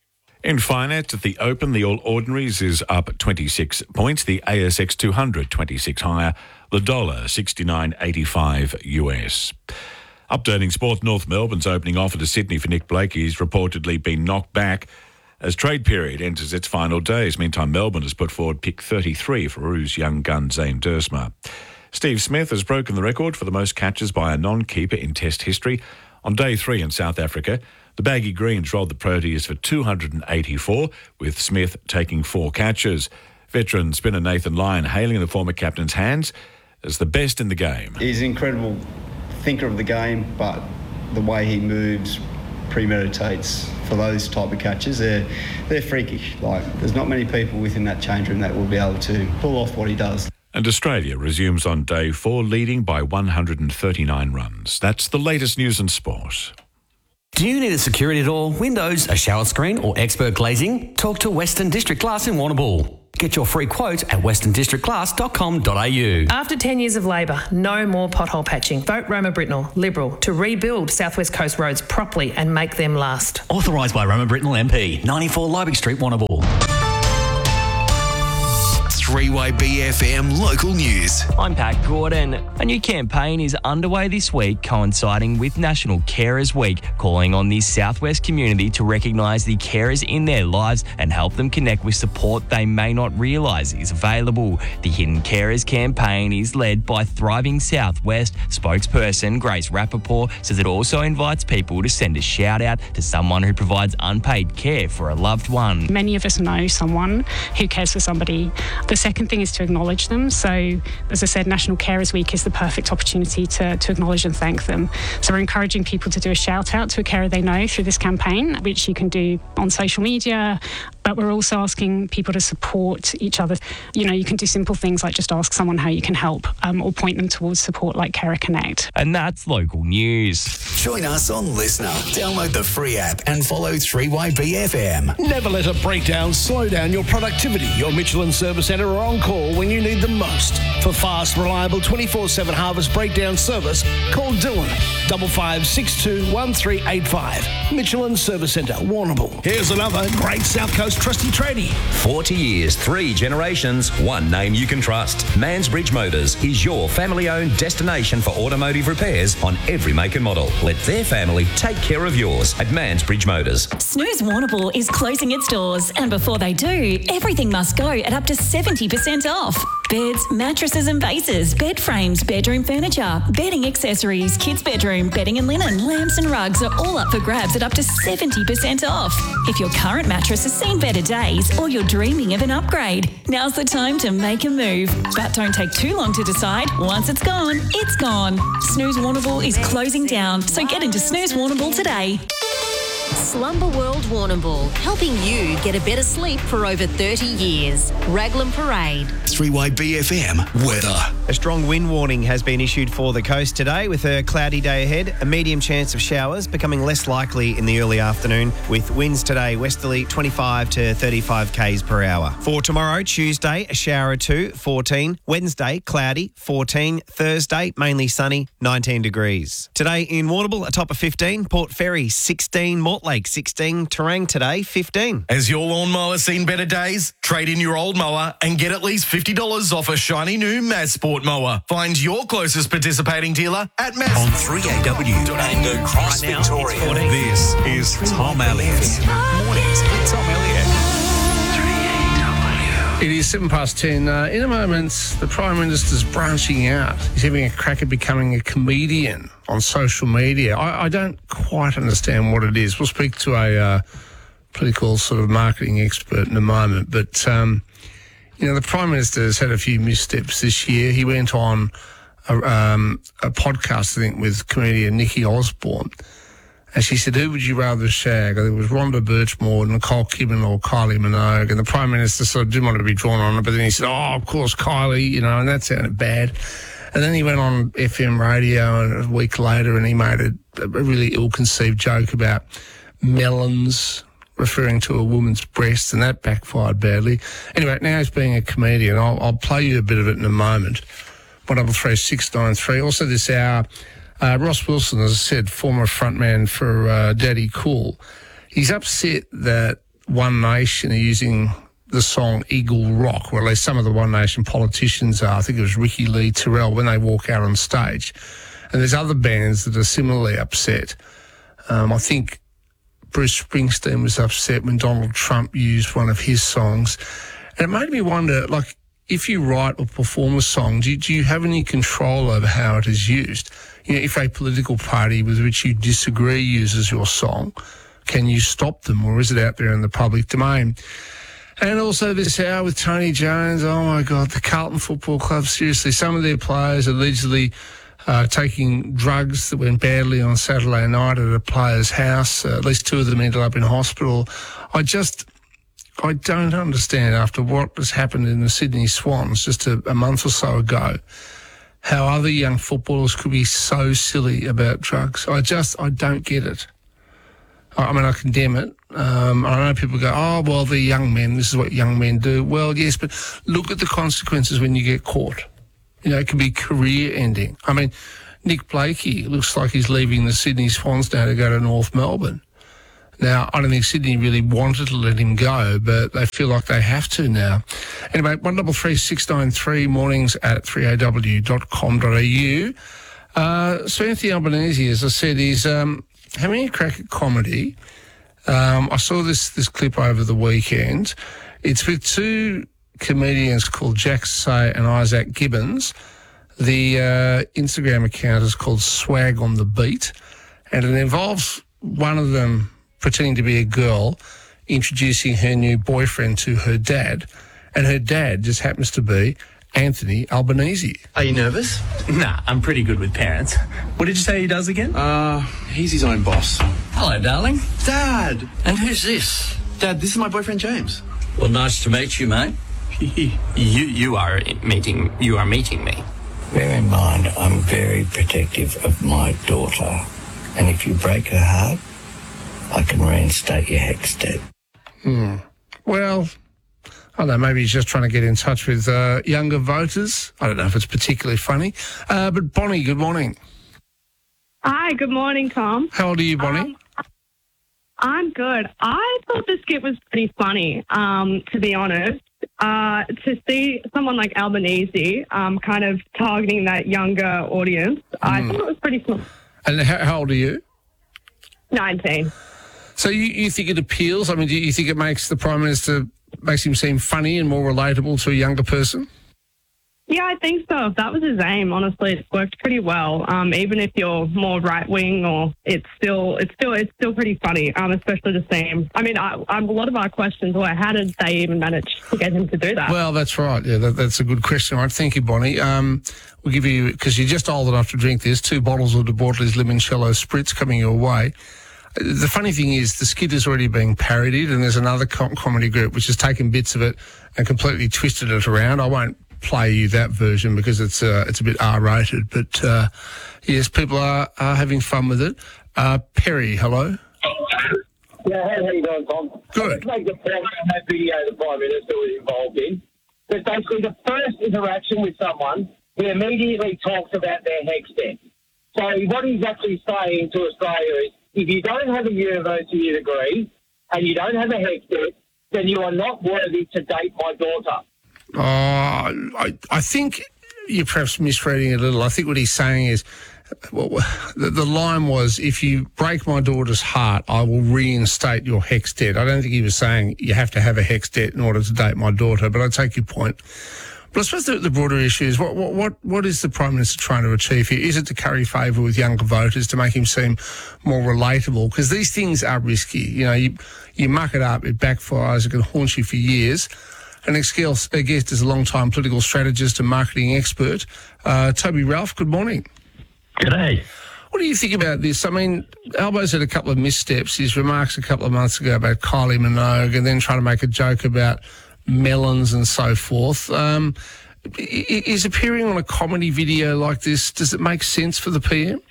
S10: In finance, at the Open, the All Ordinaries is up twenty-six points. The A S X two hundred, twenty-six higher. The dollar, sixty-nine eighty-five U S. Updating sport, North Melbourne's opening offer to Sydney for Nick Blakey has reportedly been knocked back as trade period enters its final days. Meantime, Melbourne has put forward pick thirty-three for Roos young gun Zane Duursma. Steve Smith has broken the record for the most catches by a non-keeper in Test history On day three in South Africa, the Baggy Greens rolled the Proteas for two hundred eighty-four, with Smith taking four catches. Veteran spinner Nathan Lyon hailing the former captain's hands as the best in the game.
S13: He's an incredible thinker of the game, but the way he moves, premeditates for those type of catches, they're, they're freakish. Like, there's not many people within that change room that will be able to pull off what he does.
S10: And Australia resumes on day four, leading by one hundred thirty-nine runs. That's the latest news and sport.
S14: Do you need a security door, windows, a shower screen or expert glazing? Talk to Western District Glass in Warrnambool. Get your free quote at western district glass dot com dot a u.
S15: After ten years of Labor, no more pothole patching. Vote Roma Britnell, Liberal, to rebuild South West Coast roads properly and make them last.
S16: Authorised by Roma Britnell M P, ninety-four Liebig Street, Warrnambool.
S4: three Y B F M local news.
S19: I'm Pat Gordon. A new campaign is underway this week, coinciding with National Carers Week, calling on the Southwest community to recognise the carers in their lives and help them connect with support they may not realise is available. The Hidden Carers campaign is led by Thriving Southwest. Spokesperson Grace Rappaport says it also invites people to send a shout out to someone who provides unpaid care for a loved one.
S20: Many of us know someone who cares for somebody. The second thing is to acknowledge them. So, as I said, National Carers Week is the perfect opportunity to, to acknowledge and thank them. So we're encouraging people to do a shout out to a carer they know through this campaign, which you can do on social media, but we're also asking people to support each other. You know, you can do simple things like just ask someone how you can help, um, or point them towards support like Carer Connect.
S19: And that's local news.
S4: Join us on Listener. Download the free app and follow three Y B F M.
S21: Never let a breakdown slow down your productivity. Your Michelin Service Centre are on call when you need them most. For fast, reliable twenty-four seven Harvest breakdown service, call Dylan, five five six two one three eight five. Michelin Service Centre, Warrnambool. Here's another great South Coast trusty tradie.
S22: forty years, three generations, one name you can trust. Mansbridge Motors is your family-owned destination for automotive repairs on every make and model. Let their family take care of yours at Mansbridge Motors.
S28: Snooze Warrnambool is closing its doors, and before they do, everything must go at up to seventy percent off. Beds, mattresses and bases, bed frames, bedroom furniture, bedding accessories, kids' bedroom, bedding and linen, lamps and rugs are all up for grabs at up to seventy percent off. If your current mattress has seen better days or you're dreaming of an upgrade, now's the time to make a move. But don't take too long to decide. Once it's gone, it's gone. Snooze Warrnambool is closing down, so get into Snooze Warrnambool today.
S3: Slumber World Warrnambool, helping you get a better sleep for over thirty years. Raglan Parade.
S4: three Y B F M weather.
S29: A strong wind warning has been issued for the coast today with a cloudy day ahead. A medium chance of showers becoming less likely in the early afternoon, with winds today westerly twenty-five to thirty-five k's per hour. For tomorrow, Tuesday, a shower or two, fourteen. Wednesday, cloudy, fourteen. Thursday, mainly sunny, nineteen degrees. Today in Warrnambool, a top of fifteen. Port Fairy, sixteen. Mortlake, sixteen. Terang today, fifteen.
S30: Has your lawnmower seen better days? Trade in your old mower and get at least fifty dollars off a shiny new Mazsport mower. Find your closest participating dealer at Maz.
S4: On three A W and across
S29: Right now,
S4: Victoria.
S29: it's fourteen.
S4: This is Tom Elliott. Mornings with Tom Elliott.
S1: It is seven past ten. Uh, in a moment, the Prime Minister's branching out. He's having a crack at becoming a comedian on social media. I, I don't quite understand what it is. We'll speak to a uh, political sort of marketing expert in a moment. But, um, you know, the Prime Minister has had a few missteps this year. He went on a, um, a podcast, I think, with comedian Nikki Osborne. And she said, who would you rather shag? I think it was Rhonda Birchmore, Nicole Kidman or Kylie Minogue. And the Prime Minister sort of didn't want to be drawn on it, but then he said, oh, of course, Kylie, you know, and that sounded bad. And then he went on F M radio and a week later and he made a, a really ill-conceived joke about melons, referring to a woman's breast, and that backfired badly. Anyway, now he's being a comedian. I'll, I'll play you a bit of it in a moment. one double three six nine three. Also this hour, Uh, Ross Wilson, as I said, former frontman for uh, Daddy Cool, he's upset that One Nation are using the song Eagle Rock, or at least some of the One Nation politicians are. I think it was Ricky Lee Terrell when they walk out on stage. And there's other bands that are similarly upset. Um, I think Bruce Springsteen was upset when Donald Trump used one of his songs. And it made me wonder, like, if you write or perform a song, do you, do you have any control over how it is used? You know, if a political party with which you disagree uses your song, can you stop them, or is it out there in the public domain? And also this hour with Tony Jones, oh my God, the Carlton Football Club, seriously, some of their players allegedly uh, taking drugs that went badly on Saturday night at a player's house. Uh, at least two of them ended up in hospital. I just, I don't understand, after what has happened in the Sydney Swans just a, a month or so ago, how other young footballers could be so silly about drugs. I just, I don't get it. I mean, I condemn it. Um, I know people go, oh, well, they're young men. This is what young men do. Well, yes, but look at the consequences when you get caught. You know, it can be career-ending. I mean, Nick Blakey looks like he's leaving the Sydney Swans now to go to North Melbourne. Now, I don't think Sydney really wanted to let him go, but they feel like they have to now. Anyway, one double three six nine three, mornings at three a w dot com dot a u. Uh, so Anthony Albanese, as I said, is um, having a crack at comedy. Um, I saw this this clip over the weekend. It's with two comedians called Jack Say and Isaac Gibbons. The uh, Instagram account is called Swag on the Beat, and it involves one of them pretending to be a girl, introducing her new boyfriend to her dad, and her dad just happens to be Anthony Albanese.
S2: Are you nervous?
S5: Nah, I'm pretty good with parents. What did you say he does again?
S2: Uh, he's his own boss.
S5: Hello, darling.
S2: Dad!
S5: And who's this?
S2: Dad, this is my boyfriend James.
S5: Well, nice to meet you, mate. you you are meeting you are meeting me.
S6: Bear in mind, I'm very protective of my daughter, and if you break her heart, I can reinstate your HECS debt.
S1: Hmm. Well, I don't know, maybe he's just trying to get in touch with uh, younger voters. I don't know if it's particularly funny. Uh, but Bonnie, good morning.
S7: Hi, good morning, Tom.
S1: How old are you, Bonnie?
S7: Um, I'm good. I thought the skit was pretty funny, um, to be honest. Uh, to see someone like Albanese um, kind of targeting that younger audience, mm. I thought it was pretty fun.
S1: And how, how old are you?
S7: nineteen.
S1: So you, you think it appeals? I mean, do you think it makes the Prime Minister, makes him seem funny and more relatable to a younger person?
S7: Yeah, I think so. If that was his aim, honestly, it worked pretty well. Um, even if you're more right wing, or it's still, it's still, it's still pretty funny. Um, especially the same. I mean, I, I, a lot of our questions were, how did they even manage to get him to do that?
S1: Well, that's right. Yeah, that, that's a good question. Right, thank you, Bonnie. Um, we'll give you, because you're just old enough to drink this, two bottles of De Bortoli's Limoncello Spritz coming your way. The funny thing is, the skit is already being parodied, and there's another com- comedy group which has taken bits of it and completely twisted it around. I won't play you that version because it's uh, it's a bit R-rated, but uh, yes, people are, are having fun with it. Uh, Perry, hello.
S8: Yeah, how are you doing, Tom?
S1: Good.
S8: Let's make the point on that video the Prime Minister was involved in. But basically, the first interaction with someone, he immediately talks about their HECS debt. So what he's actually saying to Australia is, if you don't have a university degree and you don't have a HECS debt, then you are not worthy to date my daughter.
S1: Uh, I, I think you're perhaps misreading it a little. I think what he's saying is, well, the, the line was, if you break my daughter's heart, I will reinstate your HECS debt. I don't think he was saying you have to have a HECS debt in order to date my daughter, but I take your point. But I suppose the, the broader issue is, what, what what is the Prime Minister trying to achieve here? Is it to curry favour with younger voters, to make him seem more relatable? Because these things are risky. You know, you, you muck it up, it backfires, it can haunt you for years. And next guest is a long-time political strategist and marketing expert, uh, Toby Ralph. Good morning.
S9: G'day.
S1: What do you think about this? I mean, Albo's had a couple of missteps. His remarks a couple of months ago about Kylie Minogue, and then trying to make a joke about melons and so forth. Um, is appearing on a comedy video like this, does it make sense for the P M?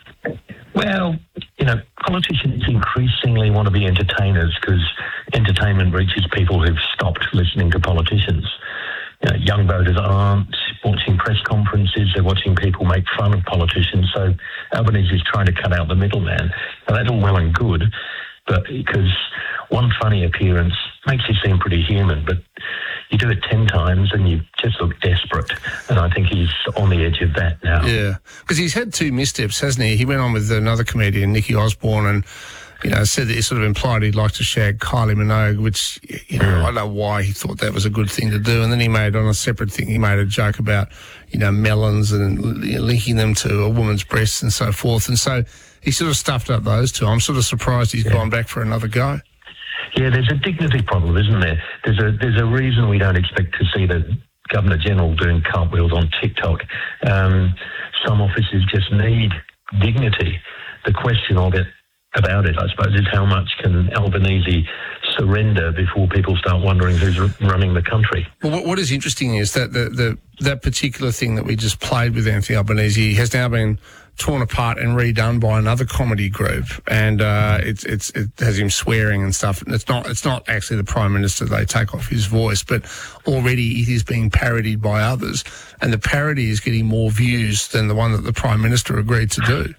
S9: Well, you know, politicians increasingly want to be entertainers because entertainment reaches people who've stopped listening to politicians. You know, young voters aren't watching press conferences, they're watching people make fun of politicians. So Albanese is trying to cut out the middleman. Now, that's all well and good, but because one funny appearance makes you seem pretty human, but you do it ten times and you just look desperate. And I think he's on the edge of that now.
S1: Yeah, because he's had two missteps, hasn't he? He went on with another comedian, Nicky Osborne, and you know, said that he sort of implied he'd like to shag Kylie Minogue, which, you know, mm. I don't know why he thought that was a good thing to do. And then he made, on a separate thing, he made a joke about, you know, melons and linking them to a woman's breasts and so forth. And so he sort of stuffed up those two. I'm sort of surprised he's yeah. gone back for another go.
S9: Yeah, there's a dignity problem, isn't there? There's a there's a reason we don't expect to see the Governor-General doing cartwheels on TikTok. Um, some offices just need dignity. The question of it, about it, I suppose, is how much can Albanese surrender before people start wondering who's running the country?
S1: Well, what, what is interesting is that the, the that particular thing that we just played with Anthony Albanese has now been torn apart and redone by another comedy group, and uh, it's it's it has him swearing and stuff. And it's not it's not actually the Prime Minister. They take off his voice, but already it is being parodied by others, and the parody is getting more views than the one that the Prime Minister agreed to do.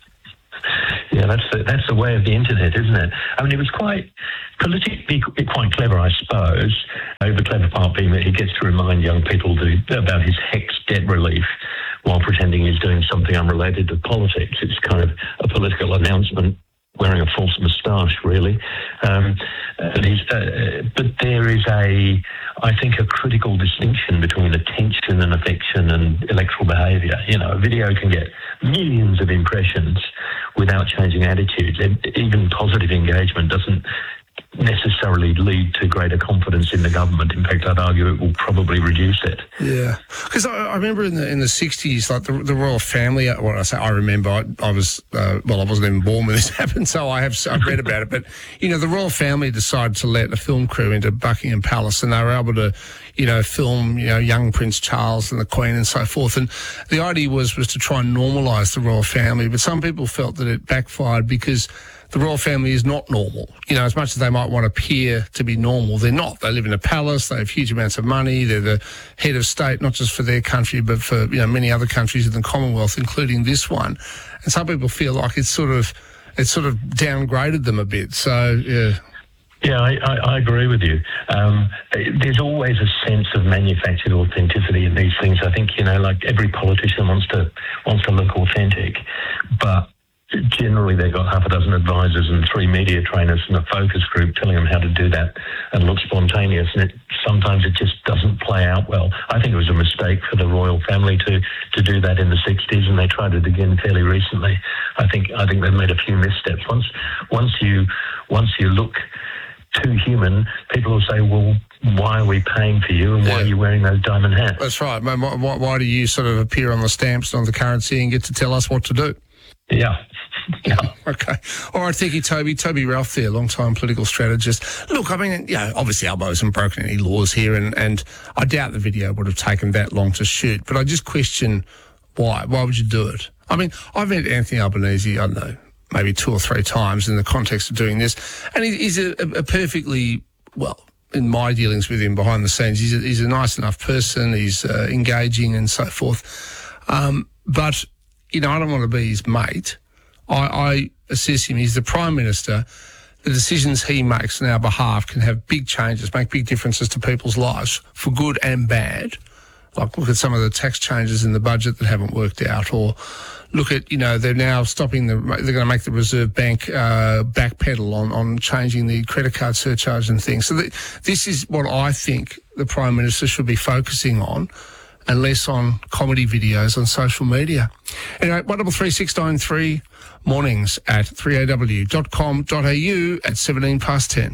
S9: Yeah, that's the, that's the way of the internet, isn't it? I mean, it was quite politically quite clever, I suppose. Uh, the clever part being that he gets to remind young people to, about his HECS debt relief while pretending he's doing something unrelated to politics. It's kind of a political announcement wearing a false moustache, really. Um, and he's, uh, but there is a, I think, a critical distinction between attention and affection and electoral behaviour. You know, a video can get millions of impressions without changing attitudes. And even positive engagement doesn't necessarily lead to greater confidence in the government. In fact, I'd argue it will probably reduce it.
S1: Yeah, because I, I remember in the in the sixties, like the, the royal family. Well, I say I remember, I, I was uh, well, I wasn't even born when this happened, so I have I've read about it. But you know, the royal family decided to let a film crew into Buckingham Palace, and they were able to, you know, film, you know, young Prince Charles and the Queen and so forth. And the idea was was to try and normalise the royal family, but some people felt that it backfired because the royal family is not normal. You know, as much as they might want to appear to be normal, they're not. They live in a palace, they have huge amounts of money, they're the head of state, not just for their country, but for, you know, many other countries in the Commonwealth, including this one. And some people feel like it's sort of, it's sort of downgraded them a bit. So, yeah.
S9: Yeah, I, I, I agree with you. Um, there's always a sense of manufactured authenticity in these things. I think, you know, like every politician wants to wants to look authentic, but generally they've got half a dozen advisors and three media trainers and a focus group telling them how to do that and look spontaneous, and it, sometimes it just doesn't play out well. I think it was a mistake for the royal family to, to do that in the sixties, and they tried it again fairly recently. I think I think they've made a few missteps. Once once you once you look too human, people will say, well, why are we paying for you and why yeah. are you wearing those diamond hats?
S1: That's right. Why, why, why do you sort of appear on the stamps and on the currency and get to tell us what to do?
S9: Yeah. Yeah.
S1: Okay. All right. Thank you, Toby. Toby Ralph there, long-time political strategist. Look, I mean, you know, obviously Albo hasn't broken any laws here, and, and I doubt the video would have taken that long to shoot, but I just question why. Why would you do it? I mean, I've met Anthony Albanese, I don't know, maybe two or three times in the context of doing this, and he, he's a, a perfectly, well, in my dealings with him behind the scenes, he's a, he's a nice enough person, he's uh, engaging and so forth. Um, but, you know, I don't want to be his mate. I, I assess him, he's the Prime Minister. The decisions he makes on our behalf can have big changes, make big differences to people's lives, for good and bad. Like, look at some of the tax changes in the budget that haven't worked out, or look at, you know, they're now stopping the, they're going to make the Reserve Bank uh, backpedal on, on changing the credit card surcharge and things. So the, this is what I think the Prime Minister should be focusing on, and less on comedy videos on social media. Anyway, one double three six nine three, mornings at three a w dot com dot a u at seventeen past ten.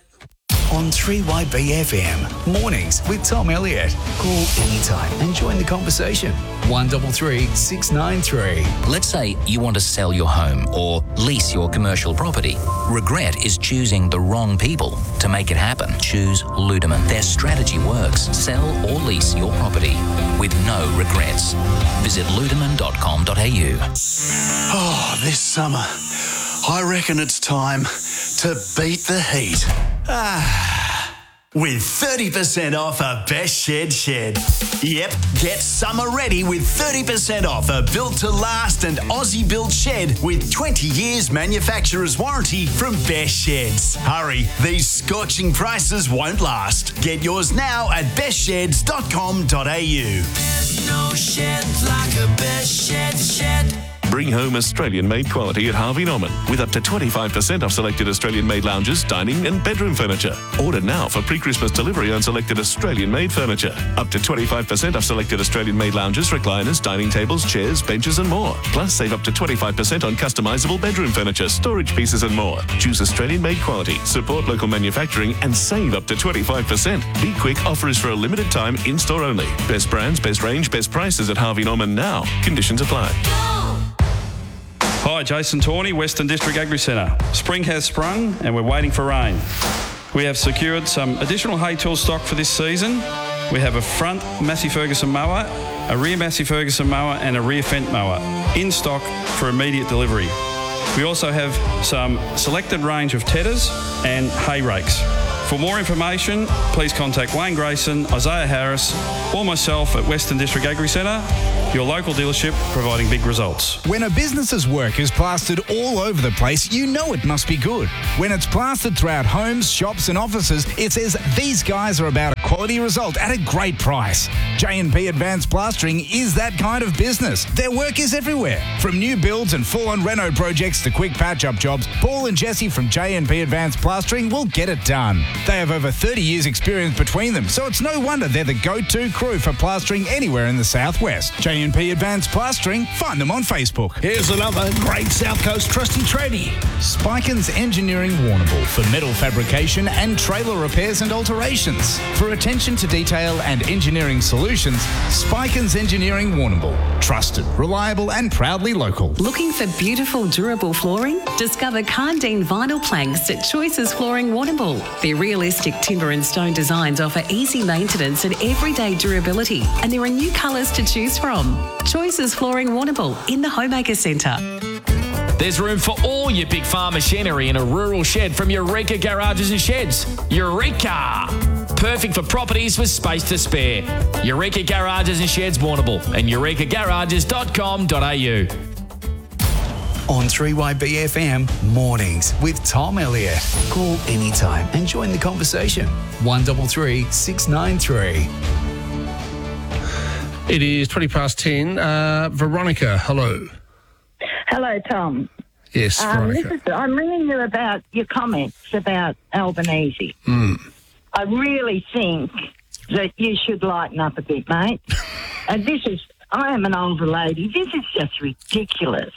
S4: On three Y B F M, mornings with Tom Elliott. Call anytime and join the conversation. one three three six nine three.
S11: Let's say you want to sell your home or lease your commercial property. Regret is choosing the wrong people to make it happen. Choose Ludeman. Their strategy works. Sell or lease your property with no regrets. Visit ludeman dot com dot a u.
S2: Oh, this summer, I reckon it's time to beat the heat. Ah, with thirty percent off a Best Shed Shed. Yep, get summer ready with thirty percent off a built-to-last and Aussie-built shed with twenty years manufacturer's warranty from Best Sheds. Hurry, these scorching prices won't last. Get yours now at best sheds dot com dot a u.
S12: There's no shed like a Best Shed Shed.
S10: Bring home Australian-made quality at Harvey Norman with up to twenty-five percent off selected Australian-made lounges, dining and bedroom furniture. Order now for pre-Christmas delivery on selected Australian-made furniture. Up to twenty-five percent off selected Australian-made lounges, recliners, dining tables, chairs, benches and more. Plus, save up to twenty-five percent on customisable bedroom furniture, storage pieces and more. Choose Australian-made quality, support local manufacturing and save up to twenty-five percent. Be quick, offer is for a limited time, in-store only. Best brands, best range, best prices at Harvey Norman now. Conditions apply.
S12: Hi, Jason Tawney, Western District Agri Centre. Spring has sprung and we're waiting for rain. We have secured some additional hay tool stock for this season. We have a front Massey Ferguson mower, a rear Massey Ferguson mower and a rear Fendt mower in stock for immediate delivery. We also have some selected range of tedders and hay rakes. For more information, please contact Wayne Grayson, Isaiah Harris, or myself at Western District Agri Centre, your local dealership providing big results.
S13: When a business's work is plastered all over the place, you know it must be good. When it's plastered throughout homes, shops and offices, it says these guys are about a quality result at a great price. J and P Advanced Plastering is that kind of business. Their work is everywhere. From new builds and full-on reno projects to quick patch-up jobs, Paul and Jesse from J and P Advanced Plastering will get it done. They have over thirty years experience between them, so it's no wonder they're the go-to crew for plastering anywhere in the southwest. J and P Advanced Plastering, find them on Facebook.
S21: Here's another great South Coast trusty tradie.
S13: Spikins Engineering Warrnambool for metal fabrication and trailer repairs and alterations. For attention to detail and engineering solutions, Spikins Engineering Warrnambool. Trusted, reliable and proudly local.
S17: Looking for beautiful, durable flooring? Discover Cardine vinyl planks at Choices Flooring Warrnambool. Their realistic timber and stone designs offer easy maintenance and everyday durability, and there are new colours to choose from. Choices Flooring Warrnambool in the Homemaker Centre.
S18: There's room for all your big farm machinery in a rural shed from Eureka Garages and Sheds. Eureka! Perfect for properties with space to spare. Eureka Garages and Sheds Warrnambool and eureka garages dot com dot a u.
S4: On three Y B F M, mornings with Tom Elliott. Call anytime and join the conversation. one three three, six nine three.
S1: It is twenty past ten. Uh, Veronica, hello.
S23: Hello, Tom.
S1: Yes,
S23: um,
S1: Veronica.
S23: this is, I'm ringing you about your comments about Albanese.
S1: Mm.
S23: I really think that you should lighten up a bit, mate. And this is, I am an older lady. This is just ridiculous.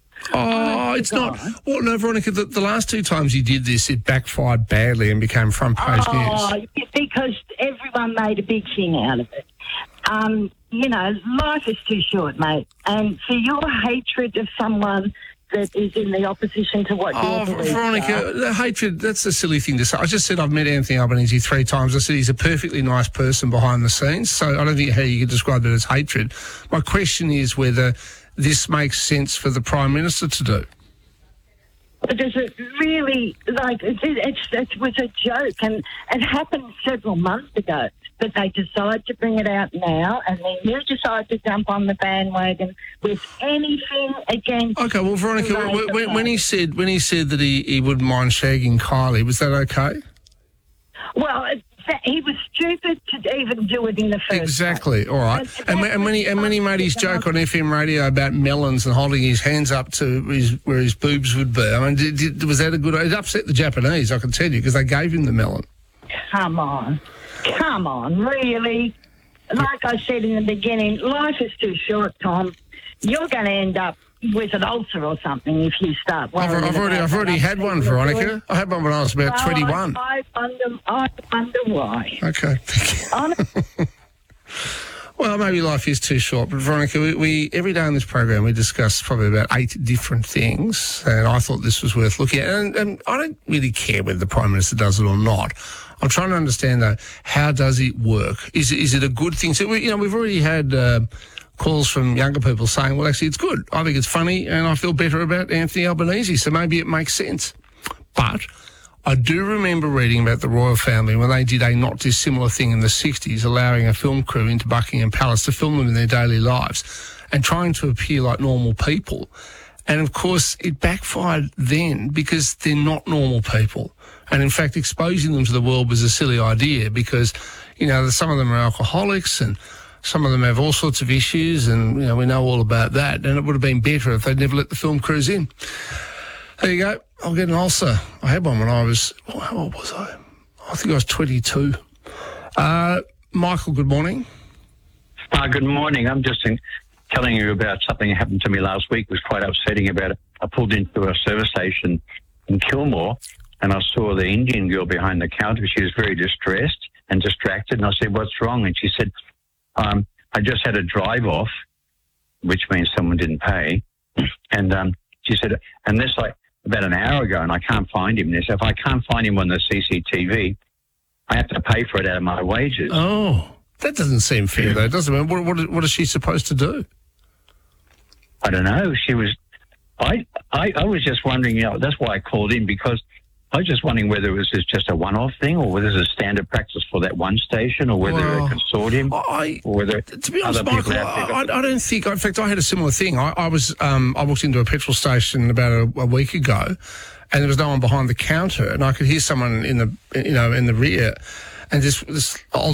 S1: Oh, it's not. Well, no, Veronica, the, the last two times you did this, it backfired badly and became front page
S23: Oh,
S1: news.
S23: because everyone made a big thing out of it. Um, you know, life is too short, mate. And for your hatred of someone that is in the opposition to what
S1: Oh,
S23: you're doing.
S1: Veronica, the hatred, that's a silly thing to say. I just said I've met Anthony Albanese three times. I said he's a perfectly nice person behind the scenes, so I don't think how you could describe it as hatred. My question is whether this makes sense for the Prime Minister to do.
S23: But does it really, like, it, it's, it was a joke, and it happened several months ago, but they decide to bring it out now, and then you decide to jump on the bandwagon with anything against...
S1: Okay, well, Veronica, when, when, when he said when he said that he, he wouldn't mind shagging Kylie, was that okay?
S23: Well, it, he was stupid to even do it in the first
S1: Exactly.
S23: place.
S1: All right.
S23: And,
S1: And, when- and when he and when he made his joke on F M radio about melons and holding his hands up to his, where his boobs would be, I mean, did, did, was that a good? It upset the Japanese, I can tell you, because they gave him the melon.
S23: Come on. Come on, really? Like I said in the beginning, life is too short, Tom. You're going to end up with an ulcer or something if you start
S1: I've,
S23: worrying
S1: I've already
S23: about
S1: I've already
S23: that.
S1: had one, Veronica. I had one when I was about
S23: Well,
S1: twenty-one.
S23: I, I, wonder, I wonder why.
S1: Okay, thank you. Well, maybe life is too short, but Veronica, we, we every day on this program we discuss probably about eight different things, and I thought this was worth looking at. And, and I don't really care whether the Prime Minister does it or not. I'm trying to understand though, how does it work? Is it, is it a good thing? So we, you know, we've already had uh, calls from younger people saying, well, actually, it's good. I think it's funny, and I feel better about Anthony Albanese, so maybe it makes sense. But I do remember reading about the royal family when they did a not dissimilar thing in the sixties, allowing a film crew into Buckingham Palace to film them in their daily lives and trying to appear like normal people. And, of course, it backfired then because they're not normal people. And, in fact, exposing them to the world was a silly idea because, you know, some of them are alcoholics and Some of them have all sorts of issues, and you know we know all about that. And it would have been better if they'd never let the film crews in. There you go. I'll get an ulcer. I had one when I was, how old was I? I think I was twenty-two. Uh, Michael, good morning.
S14: Uh, good morning. I'm just in, telling you about something that happened to me last week. It was quite upsetting about it. I pulled into a service station in Kilmore, and I saw the Indian girl behind the counter. She was very distressed and distracted, and I said, what's wrong? And she said, um, I just had a drive-off, which means someone didn't pay. And um, she said, and this like about an hour ago, and I can't find him. And so if I can't find him on the C C T V, I have to pay for it out of my wages.
S1: Oh, that doesn't seem fair, though, doesn't it? What, what, what is she supposed to do?
S14: I don't know. She was, I, I, I was just wondering, you know, that's why I called in, because I was just wondering whether it was just a one-off thing or whether it's a standard practice for that one station or whether
S1: Well,
S14: a consortium
S1: I,
S14: or whether
S1: to be honest,
S14: other people
S1: Michael,
S14: out there.
S1: I, I don't think. In fact, I had a similar thing. I, I was um, I walked into a petrol station about a, a week ago, and there was no one behind the counter, and I could hear someone in the you know in the rear, and this this old